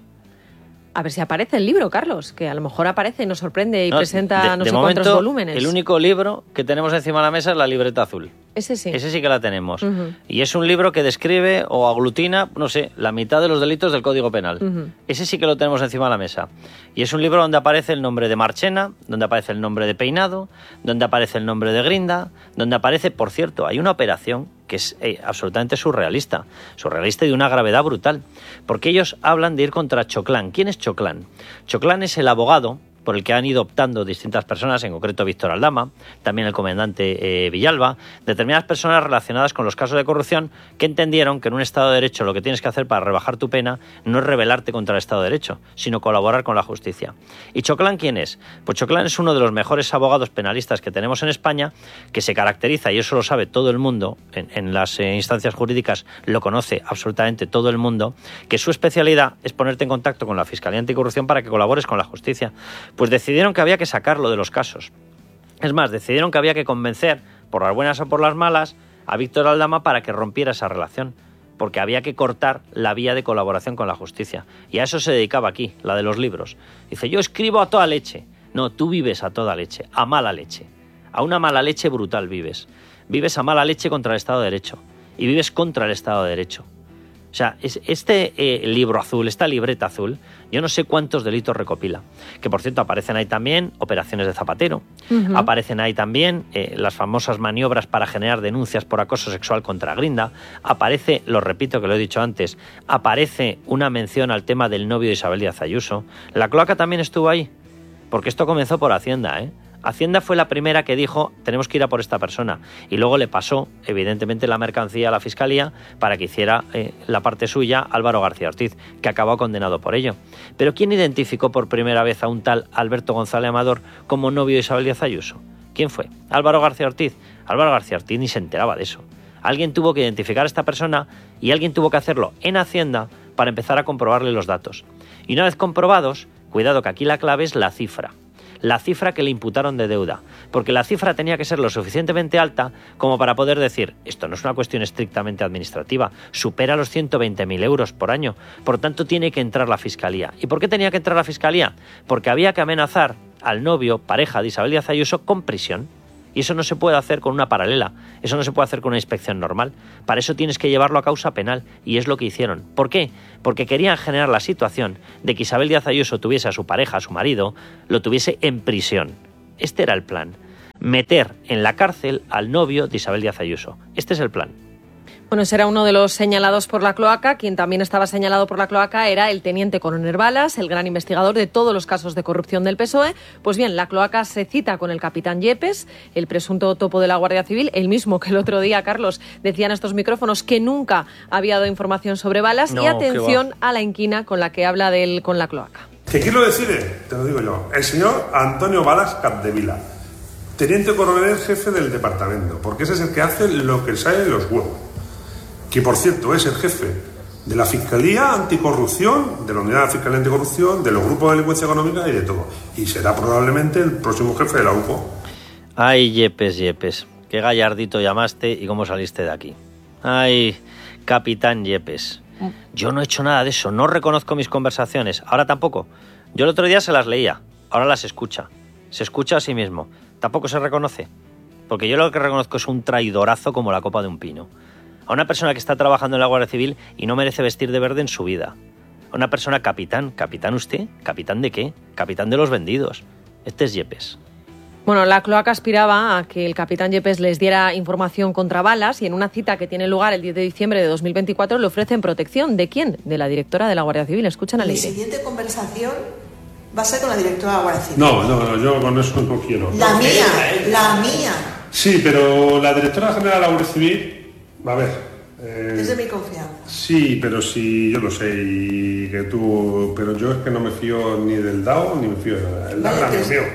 A ver si aparece el libro, Carlos, que a lo mejor aparece y nos sorprende y no, presenta de, no de sé momento, cuántos volúmenes. El único libro que tenemos encima de la mesa es la libreta azul. Ese sí. Ese sí que la tenemos. Uh-huh. Y es un libro que describe o aglutina, no sé, la mitad de los delitos del Código Penal. Uh-huh. Ese sí que lo tenemos encima de la mesa. Y es un libro donde aparece el nombre de Marchena, donde aparece el nombre de Peinado, donde aparece el nombre de Grinda, donde aparece, por cierto, hay una operación que es eh, absolutamente surrealista, surrealista y de una gravedad brutal, porque ellos hablan de ir contra Choclán. ¿Quién es Choclán? Choclán es el abogado por el que han ido optando distintas personas, en concreto Víctor Aldama, también el comandante eh, Villalba, determinadas personas relacionadas con los casos de corrupción que entendieron que en un Estado de Derecho lo que tienes que hacer para rebajar tu pena no es rebelarte contra el Estado de Derecho, sino colaborar con la justicia. ¿Y Choclán quién es? Pues Choclán es uno de los mejores abogados penalistas que tenemos en España, que se caracteriza, y eso lo sabe todo el mundo, en, en las eh, instancias jurídicas lo conoce absolutamente todo el mundo, que su especialidad es ponerte en contacto con la Fiscalía Anticorrupción para que colabores con la justicia. Pues decidieron que había que sacarlo de los casos. Es más, decidieron que había que convencer, por las buenas o por las malas, a Víctor Aldama para que rompiera esa relación, porque había que cortar la vía de colaboración con la justicia. Y a eso se dedicaba aquí, la de los libros. Dice, yo escribo a toda leche. No, tú vives a toda leche, a mala leche. A una mala leche brutal vives. Vives a mala leche contra el Estado de Derecho. Y vives contra el Estado de Derecho. O sea, este eh, libro azul, esta libreta azul, yo no sé cuántos delitos recopila. Que, por cierto, aparecen ahí también operaciones de Zapatero. Uh-huh. Aparecen ahí también eh, las famosas maniobras para generar denuncias por acoso sexual contra Grinda. Aparece, lo repito que lo he dicho antes, aparece una mención al tema del novio de Isabel Díaz Ayuso. La cloaca también estuvo ahí, porque esto comenzó por Hacienda, ¿eh? Hacienda fue la primera que dijo, tenemos que ir a por esta persona. Y luego le pasó, evidentemente, la mercancía a la Fiscalía para que hiciera eh, la parte suya Álvaro García Ortiz, que acabó condenado por ello. Pero ¿quién identificó por primera vez a un tal Alberto González Amador como novio de Isabel Díaz Ayuso? ¿Quién fue? ¿Álvaro García Ortiz? Álvaro García Ortiz ni se enteraba de eso. Alguien tuvo que identificar a esta persona y alguien tuvo que hacerlo en Hacienda para empezar a comprobarle los datos. Y una vez comprobados, cuidado que aquí la clave es la cifra. La cifra que le imputaron de deuda, porque la cifra tenía que ser lo suficientemente alta como para poder decir, esto no es una cuestión estrictamente administrativa, supera los ciento veinte mil euros por año, por tanto tiene que entrar la Fiscalía. ¿Y por qué tenía que entrar la Fiscalía? Porque había que amenazar al novio, pareja de Isabel Díaz Ayuso, con prisión. Y eso no se puede hacer con una paralela, eso no se puede hacer con una inspección normal. Para eso tienes que llevarlo a causa penal, y es lo que hicieron. ¿Por qué? Porque querían generar la situación de que Isabel Díaz Ayuso tuviese a su pareja, a su marido, lo tuviese en prisión. Este era el plan. Meter en la cárcel al novio de Isabel Díaz Ayuso. Este es el plan. Bueno, ese era uno de los señalados por la cloaca. Quien también estaba señalado por la cloaca era el teniente coronel Balas, el gran investigador de todos los casos de corrupción del P S O E. Pues bien, la cloaca se cita con el capitán Yepes, el presunto topo de la Guardia Civil, el mismo que el otro día, Carlos, decía en estos micrófonos que nunca había dado información sobre Balas. No, y atención a la inquina con la que habla de él con la cloaca. ¿Que quién lo decide? Te lo digo yo. El señor Antonio Balas Capdevila, teniente coronel jefe del departamento, porque ese es el que hace lo que sale de los huevos. Que, por cierto, es el jefe de la Fiscalía Anticorrupción, de la Unidad de Fiscalía Anticorrupción, de los grupos de delincuencia económica y de todo. Y será probablemente el próximo jefe de la U C O. Ay, Yepes, Yepes, qué gallardito llamaste y cómo saliste de aquí. Ay, capitán Yepes, yo no he hecho nada de eso, no reconozco mis conversaciones, ahora tampoco. Yo el otro día se las leía, ahora las escucha. Se escucha a sí mismo, tampoco se reconoce. Porque yo lo que reconozco es un traidorazo como la copa de un pino. A una persona que está trabajando en la Guardia Civil y no merece vestir de verde en su vida. A una persona capitán. ¿Capitán usted? ¿Capitán de qué? Capitán de los vendidos. Este es Yepes. Bueno, la cloaca aspiraba a que el capitán Yepes les diera información contra Balas y en una cita que tiene lugar el diez de diciembre de dos mil veinticuatro le ofrecen protección. ¿De quién? De la directora de la Guardia Civil. Escuchan al Mi aire. siguiente conversación va a ser con la directora de la Guardia Civil. No, no, no, yo con eso no quiero. La mía, la mía. Sí, pero la directora general de la Guardia Civil, a ver... Eh, es de mi confianza. Sí, pero sí, yo lo sé, y que tú... Pero yo es que no me fío ni del D A O ni me fío de nada. El D A O no me fío.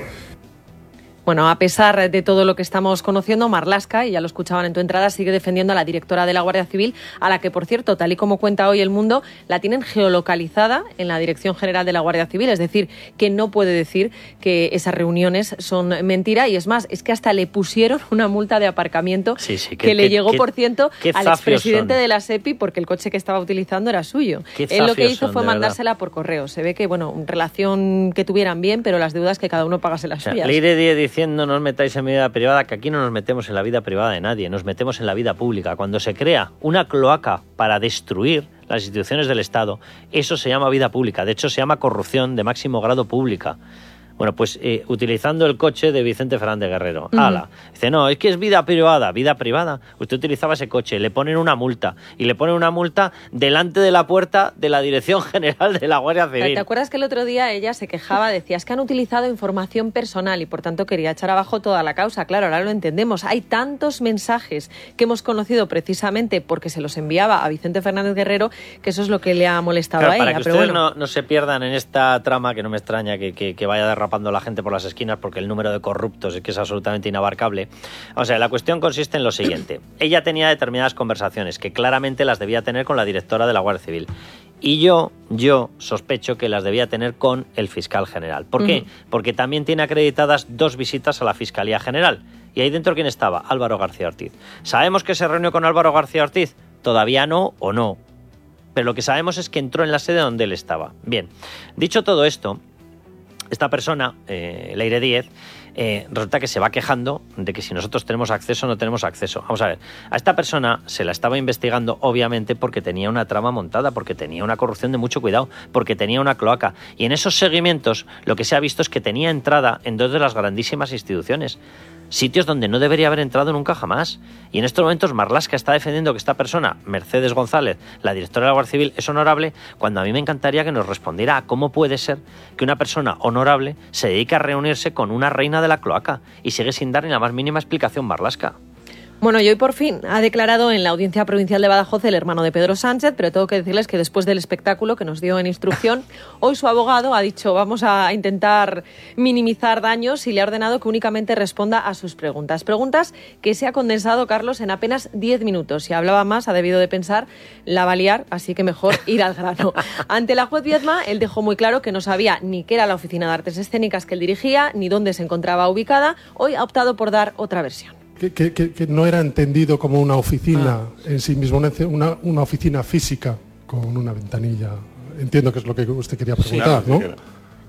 Bueno, a pesar de todo lo que estamos conociendo, Marlaska, y ya lo escuchaban en tu entrada, sigue defendiendo a la directora de la Guardia Civil, a la que, por cierto, tal y como cuenta hoy El Mundo, la tienen geolocalizada en la Dirección General de la Guardia Civil, es decir, que no puede decir que esas reuniones son mentira, y es más, es que hasta le pusieron una multa de aparcamiento sí, sí, que, que le llegó, qué, por cierto, al expresidente son. de la SEPI, porque el coche que estaba utilizando era suyo. Él lo que hizo son, fue mandársela por correo. Se ve que, bueno, relación que tuvieran bien, pero las deudas que cada uno pagase las o sea, suyas. Le iré diciendo no os metáis en mi vida privada, que aquí no nos metemos en la vida privada de nadie, nos metemos en la vida pública. Cuando se crea una cloaca para destruir las instituciones del Estado, eso se llama vida pública, de hecho se llama corrupción de máximo grado pública. Bueno, pues eh, utilizando el coche de Vicente Fernández Guerrero. Uh-huh. Ala. Dice, no, es que es vida privada. Vida privada. Usted utilizaba ese coche, le ponen una multa. Y le ponen una multa delante de la puerta de la Dirección General de la Guardia Civil. ¿Te acuerdas que el otro día ella se quejaba? Decía, es que han utilizado información personal y por tanto quería echar abajo toda la causa. Claro, ahora lo entendemos. Hay tantos mensajes que hemos conocido precisamente porque se los enviaba a Vicente Fernández Guerrero que eso es lo que le ha molestado claro, a ella. Para que pero ustedes bueno. no, no se pierdan en esta trama, que no me extraña que, que, que vaya derrapando la gente por las esquinas porque el número de corruptos es que es absolutamente inabarcable. O sea, la cuestión consiste en lo siguiente. Ella tenía determinadas conversaciones que claramente las debía tener con la directora de la Guardia Civil. Y yo, yo sospecho que las debía tener con el fiscal general. ¿Por qué? Uh-huh. Porque también tiene acreditadas dos visitas a la Fiscalía General. Y ahí dentro, ¿quién estaba? Álvaro García Ortiz. ¿Sabemos que se reunió con Álvaro García Ortiz? Todavía no o no. Pero lo que sabemos es que entró en la sede donde él estaba. Bien, dicho todo esto, esta persona, eh, Leire Díez, eh, resulta que se va quejando de que si nosotros tenemos acceso o no tenemos acceso. Vamos a ver, a esta persona se la estaba investigando obviamente porque tenía una trama montada, porque tenía una corrupción de mucho cuidado, porque tenía una cloaca. Y en esos seguimientos lo que se ha visto es que tenía entrada en dos de las grandísimas instituciones. Sitios donde no debería haber entrado nunca jamás. Y en estos momentos Marlaska está defendiendo que esta persona, Mercedes González, la directora de la Guardia Civil, es honorable, cuando a mí me encantaría que nos respondiera a cómo puede ser que una persona honorable se dedique a reunirse con una reina de la cloaca y sigue sin dar ni la más mínima explicación Marlaska. Bueno, y hoy por fin ha declarado en la Audiencia Provincial de Badajoz el hermano de Pedro Sánchez, pero tengo que decirles que después del espectáculo que nos dio en instrucción, hoy su abogado ha dicho vamos a intentar minimizar daños y le ha ordenado que únicamente responda a sus preguntas. Preguntas que se ha condensado, Carlos, en apenas diez minutos. Si hablaba más, ha debido de pensar, la va a liar, así que mejor ir al grano. Ante la juez Viedma, él dejó muy claro que no sabía ni qué era la Oficina de Artes Escénicas que él dirigía, ni dónde se encontraba ubicada. Hoy ha optado por dar otra versión. Que, que, que no era entendido como una oficina ah. en sí mismo, una, una oficina física con una ventanilla. Entiendo que es lo que usted quería preguntar, sí, claro, ¿no?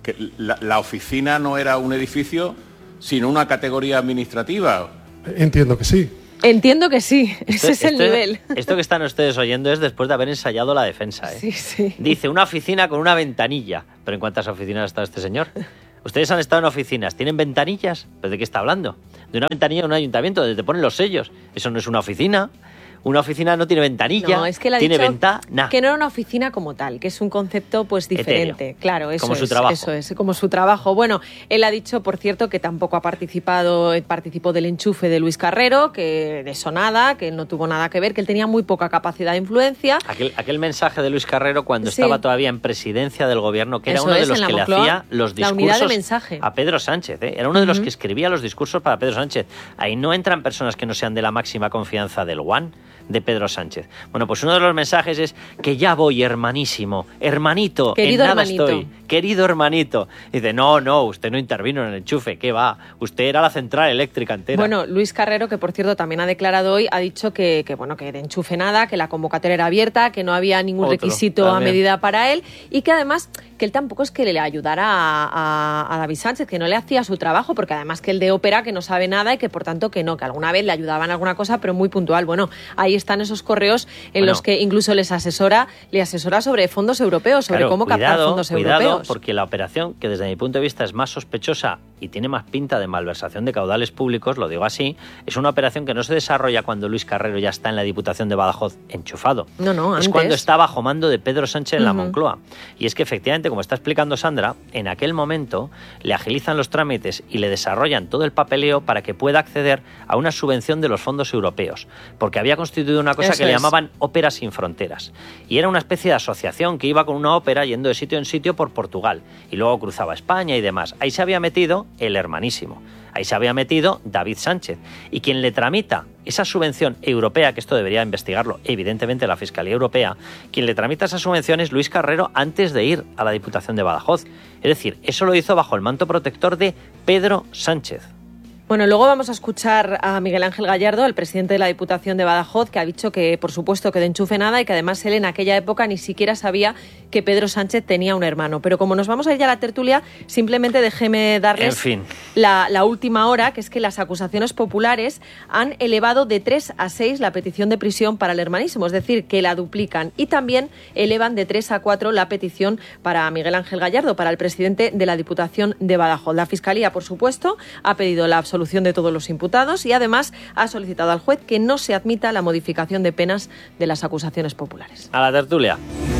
que la, la oficina no era un edificio, sino una categoría administrativa. Entiendo que sí. Entiendo que sí, esto, ese es el esto, nivel. Esto que están ustedes oyendo es después de haber ensayado la defensa, ¿eh? Sí, sí. Dice, una oficina con una ventanilla. ¿Pero en cuántas oficinas ha estado este señor? Ustedes han estado en oficinas, ¿tienen ventanillas? ¿Pero de qué está hablando? De una ventanilla de un ayuntamiento donde te ponen los sellos. Eso no es una oficina. Una oficina no tiene ventanilla, no, es que tiene ventana. Que no era una oficina como tal, que es un concepto pues diferente. Etéreo. Claro, eso como es, su trabajo. Eso es, como su trabajo. Bueno, él ha dicho, por cierto, que tampoco ha participado, participó del enchufe de Luis Carrero, que de eso nada, que no tuvo nada que ver, que él tenía muy poca capacidad de influencia. Aquel, aquel mensaje de Luis Carrero cuando sí. estaba todavía en presidencia del gobierno, que era eso uno de es, los que le Moncloa, hacía los discursos de a Pedro Sánchez, ¿eh? Era uno de los uh-huh. que escribía los discursos para Pedro Sánchez. Ahí no entran personas que no sean de la máxima confianza del One, de Pedro Sánchez. Bueno, pues uno de los mensajes es que ya voy, hermanísimo, hermanito, querido en nada hermanito. estoy, querido hermanito. Y dice, no, no, usted no intervino en el enchufe, ¿qué va? Usted era la central eléctrica entera. Bueno, Luis Carrero, que por cierto también ha declarado hoy, ha dicho que, que bueno, que de enchufe nada, que la convocatoria era abierta, que no había ningún Otro, requisito también. a medida para él y que además que él tampoco es que le ayudara a, a, a David Sánchez, que no le hacía su trabajo, porque además que él de ópera que no sabe nada y que por tanto que no, que alguna vez le ayudaba en alguna cosa, pero muy puntual. Bueno, ahí están esos correos en bueno, los que incluso les asesora, le asesora sobre fondos europeos, sobre claro, cómo cuidado, captar fondos cuidado, europeos. Porque la operación, que desde mi punto de vista es más sospechosa y tiene más pinta de malversación de caudales públicos, lo digo así, es una operación que no se desarrolla cuando Luis Carrero ya está en la Diputación de Badajoz enchufado. No, no, es antes. cuando está bajo mando de Pedro Sánchez en Uh-huh. la Moncloa. Y es que efectivamente, como está explicando Sandra, en aquel momento le agilizan los trámites y le desarrollan todo el papeleo para que pueda acceder a una subvención de los fondos europeos, porque había constituido una cosa Eso que le es. llamaban Óperas Sin Fronteras. Y era una especie de asociación que iba con una ópera yendo de sitio en sitio por Portugal y luego cruzaba España y demás. Ahí se había metido el hermanísimo. Ahí se había metido David Sánchez. Y quien le tramita esa subvención europea, que esto debería investigarlo evidentemente la Fiscalía Europea, quien le tramita esa subvención es Luis Carrero antes de ir a la Diputación de Badajoz. Es decir, eso lo hizo bajo el manto protector de Pedro Sánchez. Bueno, luego vamos a escuchar a Miguel Ángel Gallardo, el presidente de la Diputación de Badajoz, que ha dicho que, por supuesto, que de enchufe nada y que además él en aquella época ni siquiera sabía que Pedro Sánchez tenía un hermano. Pero como nos vamos a ir ya a la tertulia, simplemente déjeme darles en fin. la, la última hora, que es que las acusaciones populares han elevado de tres a seis la petición de prisión para el hermanísimo, es decir, que la duplican. Y también elevan de tres a cuatro la petición para Miguel Ángel Gallardo, para el presidente de la Diputación de Badajoz. La Fiscalía, por supuesto, ha pedido la absolución de todos los imputados y además ha solicitado al juez que no se admita la modificación de penas de las acusaciones populares. A la tertulia.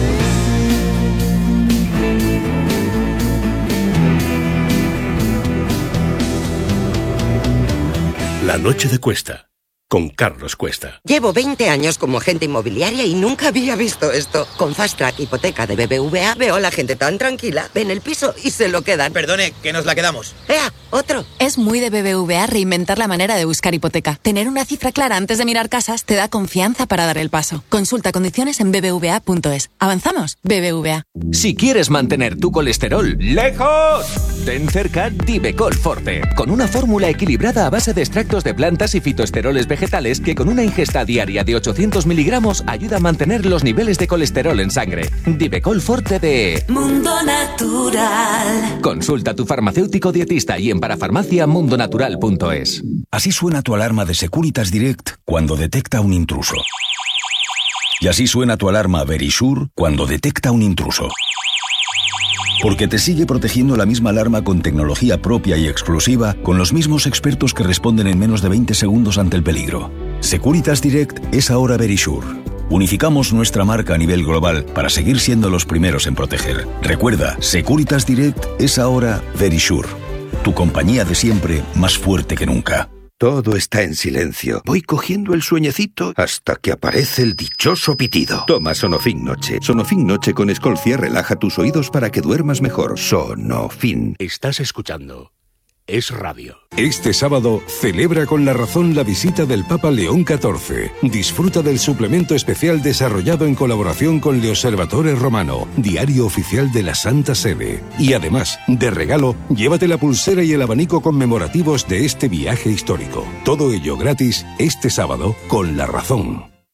La noche de Cuesta, con Carlos Cuesta. Llevo veinte años como agente inmobiliaria y nunca había visto esto. Con Fast Track Hipoteca de B B V A veo a la gente tan tranquila, ven el piso y se lo quedan. Perdone, que nos la quedamos. ¡Ea! ¡Otro! Es muy de B B V A reinventar la manera de buscar hipoteca. Tener una cifra clara antes de mirar casas te da confianza para dar el paso. Consulta condiciones en b b v a punto es. ¿Avanzamos? B B V A. Si quieres mantener tu colesterol lejos, ten cerca Divecol Forte, con una fórmula equilibrada a base de extractos de plantas y fitoesteroles vegetales que con una ingesta diaria de ochocientos miligramos ayuda a mantener los niveles de colesterol en sangre. Divecol Forte de Mundo Natural. Consulta a tu farmacéutico dietista y en parafarmacia mundonatural punto es. Así suena tu alarma de Securitas Direct cuando detecta un intruso. Y así suena tu alarma Verisure cuando detecta un intruso. Porque te sigue protegiendo la misma alarma con tecnología propia y exclusiva, con los mismos expertos que responden en menos de veinte segundos ante el peligro. Securitas Direct es ahora Verisure. Unificamos nuestra marca a nivel global para seguir siendo los primeros en proteger. Recuerda, Securitas Direct es ahora Verisure. Tu compañía de siempre, más fuerte que nunca. Todo está en silencio. Voy cogiendo el sueñecito hasta que aparece el dichoso pitido. Toma Sonofin Noche. Sonofin Noche con Escolcia relaja tus oídos para que duermas mejor. Sonofin. Estás escuchando Es Radio. Este sábado celebra con La Razón la visita del Papa León catorce. Disfruta del suplemento especial desarrollado en colaboración con Le Osservatore Romano, diario oficial de la Santa Sede. Y además, de regalo, llévate la pulsera y el abanico conmemorativos de este viaje histórico. Todo ello gratis este sábado con La Razón.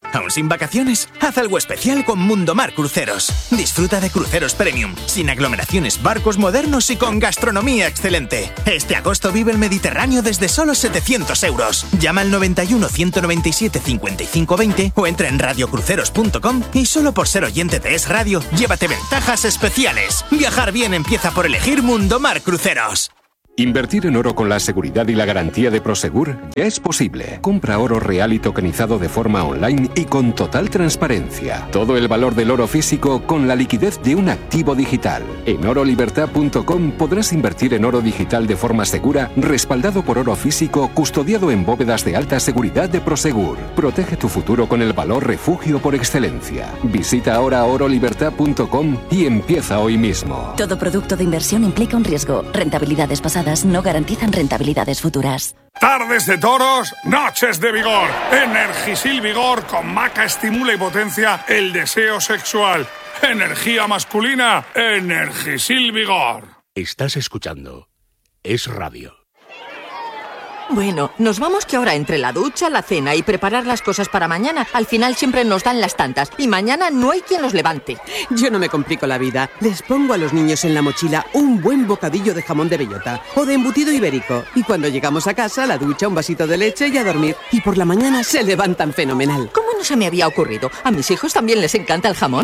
¿Aún sin vacaciones? Haz algo especial con Mundomar Cruceros. Disfruta de cruceros premium, sin aglomeraciones, barcos modernos y con gastronomía excelente. Este agosto vive el Mediterráneo desde solo setecientos euros. Llama al noventa y uno, ciento noventa y siete, cincuenta y cinco veinte o entra en radio cruceros punto com y solo por ser oyente de Es Radio, llévate ventajas especiales. Viajar bien empieza por elegir Mundomar Cruceros. Invertir en oro con la seguridad y la garantía de Prosegur ya es posible. Compra oro real y tokenizado de forma online y con total transparencia. Todo el valor del oro físico con la liquidez de un activo digital. En oro libertad punto com podrás invertir en oro digital de forma segura, respaldado por oro físico, custodiado en bóvedas de alta seguridad de Prosegur. Protege tu futuro con el valor refugio por excelencia. Visita ahora oro libertad punto com y empieza hoy mismo. Todo producto de inversión implica un riesgo. Rentabilidades pasadas no garantizan rentabilidades futuras. Tardes de toros, noches de vigor. Energisil Vigor con maca estimula y potencia el deseo sexual. Energía masculina, Energisil Vigor. Estás escuchando Es Radio. Bueno, nos vamos que ahora entre la ducha, la cena y preparar las cosas para mañana, al final siempre nos dan las tantas y mañana no hay quien los levante. Yo no me complico la vida. Les pongo a los niños en la mochila un buen bocadillo de jamón de bellota o de embutido ibérico y cuando llegamos a casa, la ducha, un vasito de leche y a dormir. Y por la mañana se levantan fenomenal. ¿Cómo no se me había ocurrido? ¿A mis hijos también les encanta el jamón?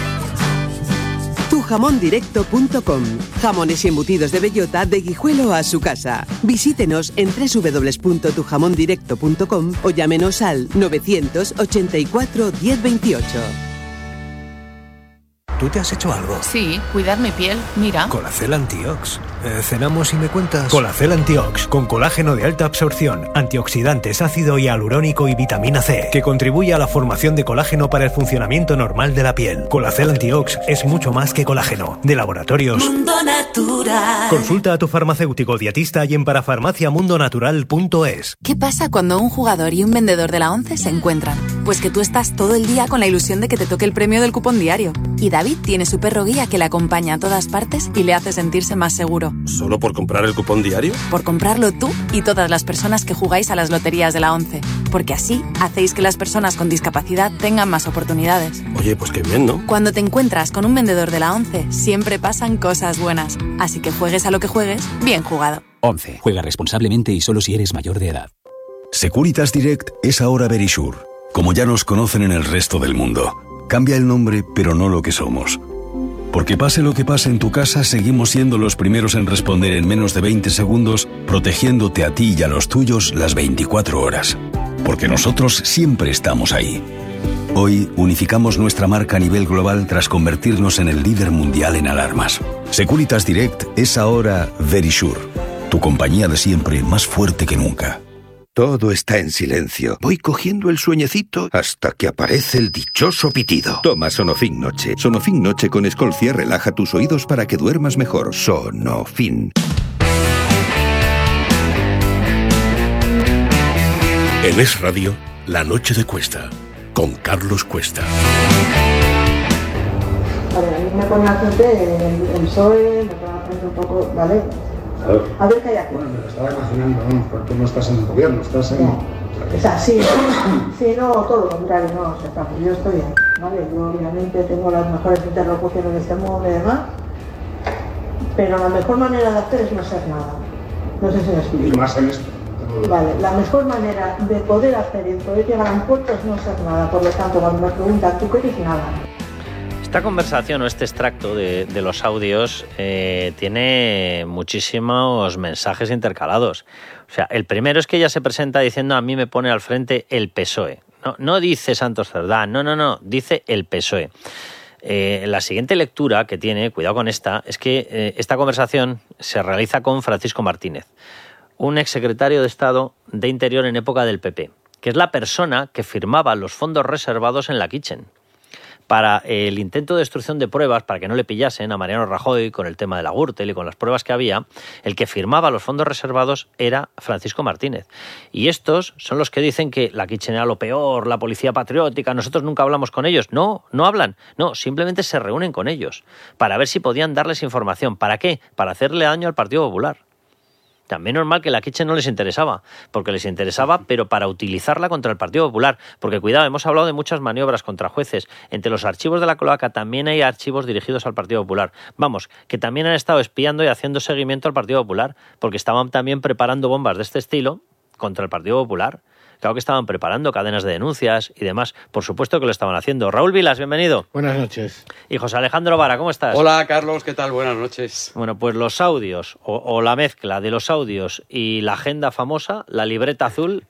tu jamón directo punto com. Jamones y embutidos de bellota de Guijuelo a su casa. Visítenos en doble u doble u doble u punto tu jamón directo punto com o llámenos al novecientos ochenta y cuatro, diez veintiocho. ¿Tú te has hecho algo? Sí, cuidar mi piel, mira. Colacel Antiox. Eh, ¿Cenamos y me cuentas? Colacel Antiox, con colágeno de alta absorción, antioxidantes, ácido hialurónico y vitamina C, que contribuye a la formación de colágeno para el funcionamiento normal de la piel. Colacel Antiox es mucho más que colágeno. De Laboratorios Mundo Natural. Consulta a tu farmacéutico dietista y en parafarmacia mundo natural punto es. ¿Qué pasa cuando un jugador y un vendedor de la ONCE se encuentran? Pues que tú estás todo el día con la ilusión de que te toque el premio del cupón diario. Y David tiene su perro guía que le acompaña a todas partes y le hace sentirse más seguro. ¿Solo por comprar el cupón diario? Por comprarlo tú y todas las personas que jugáis a las loterías de la ONCE. Porque así hacéis que las personas con discapacidad tengan más oportunidades. Oye, pues qué bien, ¿no? Cuando te encuentras con un vendedor de la ONCE, siempre pasan cosas buenas. Así que juegues a lo que juegues, bien jugado. ONCE. Juega responsablemente y solo si eres mayor de edad. Securitas Direct es ahora Verisure, como ya nos conocen en el resto del mundo. Cambia el nombre, pero no lo que somos. Porque pase lo que pase en tu casa, seguimos siendo los primeros en responder en menos de veinte segundos, protegiéndote a ti y a los tuyos las veinticuatro horas. Porque nosotros siempre estamos ahí. Hoy unificamos nuestra marca a nivel global tras convertirnos en el líder mundial en alarmas. Securitas Direct es ahora Verisure, tu compañía de siempre más fuerte que nunca. Todo está en silencio. Voy cogiendo el sueñecito hasta que aparece el dichoso pitido. Toma Sonofin Noche. Sonofin Noche con Escolcia relaja tus oídos para que duermas mejor. Sonofin. En Es Radio, La Noche de Cuesta, con Carlos Cuesta. A ver, a mí me pone al frente el, el P S O E, me pone al frente un poco, ¿vale? A ver qué hay aquí. Bueno, me lo estaba imaginando, ¿no? Porque tú no estás en el gobierno, estás en... No. O sea, sí, sí, no, todo lo contrario, no, o sea, yo estoy bien, ¿vale? Yo obviamente tengo las mejores interlocuciones de este mundo y demás, pero la mejor manera de hacer es no hacer nada. No sé si me explico. Y más en esto. Vale, la mejor manera de poder hacer y de poder llegar a un puerto es no hacer nada, por lo tanto, cuando me preguntan, ¿tú qué eres? Nada. Esta conversación o este extracto de, de los audios eh, tiene muchísimos mensajes intercalados. O sea, el primero es que ella se presenta diciendo a mí me pone al frente el P S O E. No, no dice Santos Cerdán, no, no, no, dice el P S O E. Eh, la siguiente lectura que tiene, cuidado con esta, es que eh, esta conversación se realiza con Francisco Martínez, un exsecretario de Estado de Interior en época del P P, que es la persona que firmaba los fondos reservados en la Kitchen para el intento de destrucción de pruebas, para que no le pillasen a Mariano Rajoy con el tema de la Gürtel y con las pruebas que había. El que firmaba los fondos reservados era Francisco Martínez. Y estos son los que dicen que la Kitchen era lo peor, la policía patriótica, nosotros nunca hablamos con ellos. No, no hablan, no, simplemente se reúnen con ellos para ver si podían darles información. ¿Para qué? Para hacerle daño al Partido Popular. También normal que la Kitchen no les interesaba, porque les interesaba, pero para utilizarla contra el Partido Popular. Porque cuidado, hemos hablado de muchas maniobras contra jueces. Entre los archivos de la cloaca también hay archivos dirigidos al Partido Popular. Vamos, que también han estado espiando y haciendo seguimiento al Partido Popular, porque estaban también preparando bombas de este estilo contra el Partido Popular. Claro que estaban preparando cadenas de denuncias y demás. Por supuesto que lo estaban haciendo. Raúl Vilas, bienvenido. Buenas noches. Y José Alejandro Vara, ¿cómo estás? Hola, Carlos, ¿qué tal? Buenas noches. Bueno, pues los audios, o, o la mezcla de los audios y la agenda famosa, la libreta azul,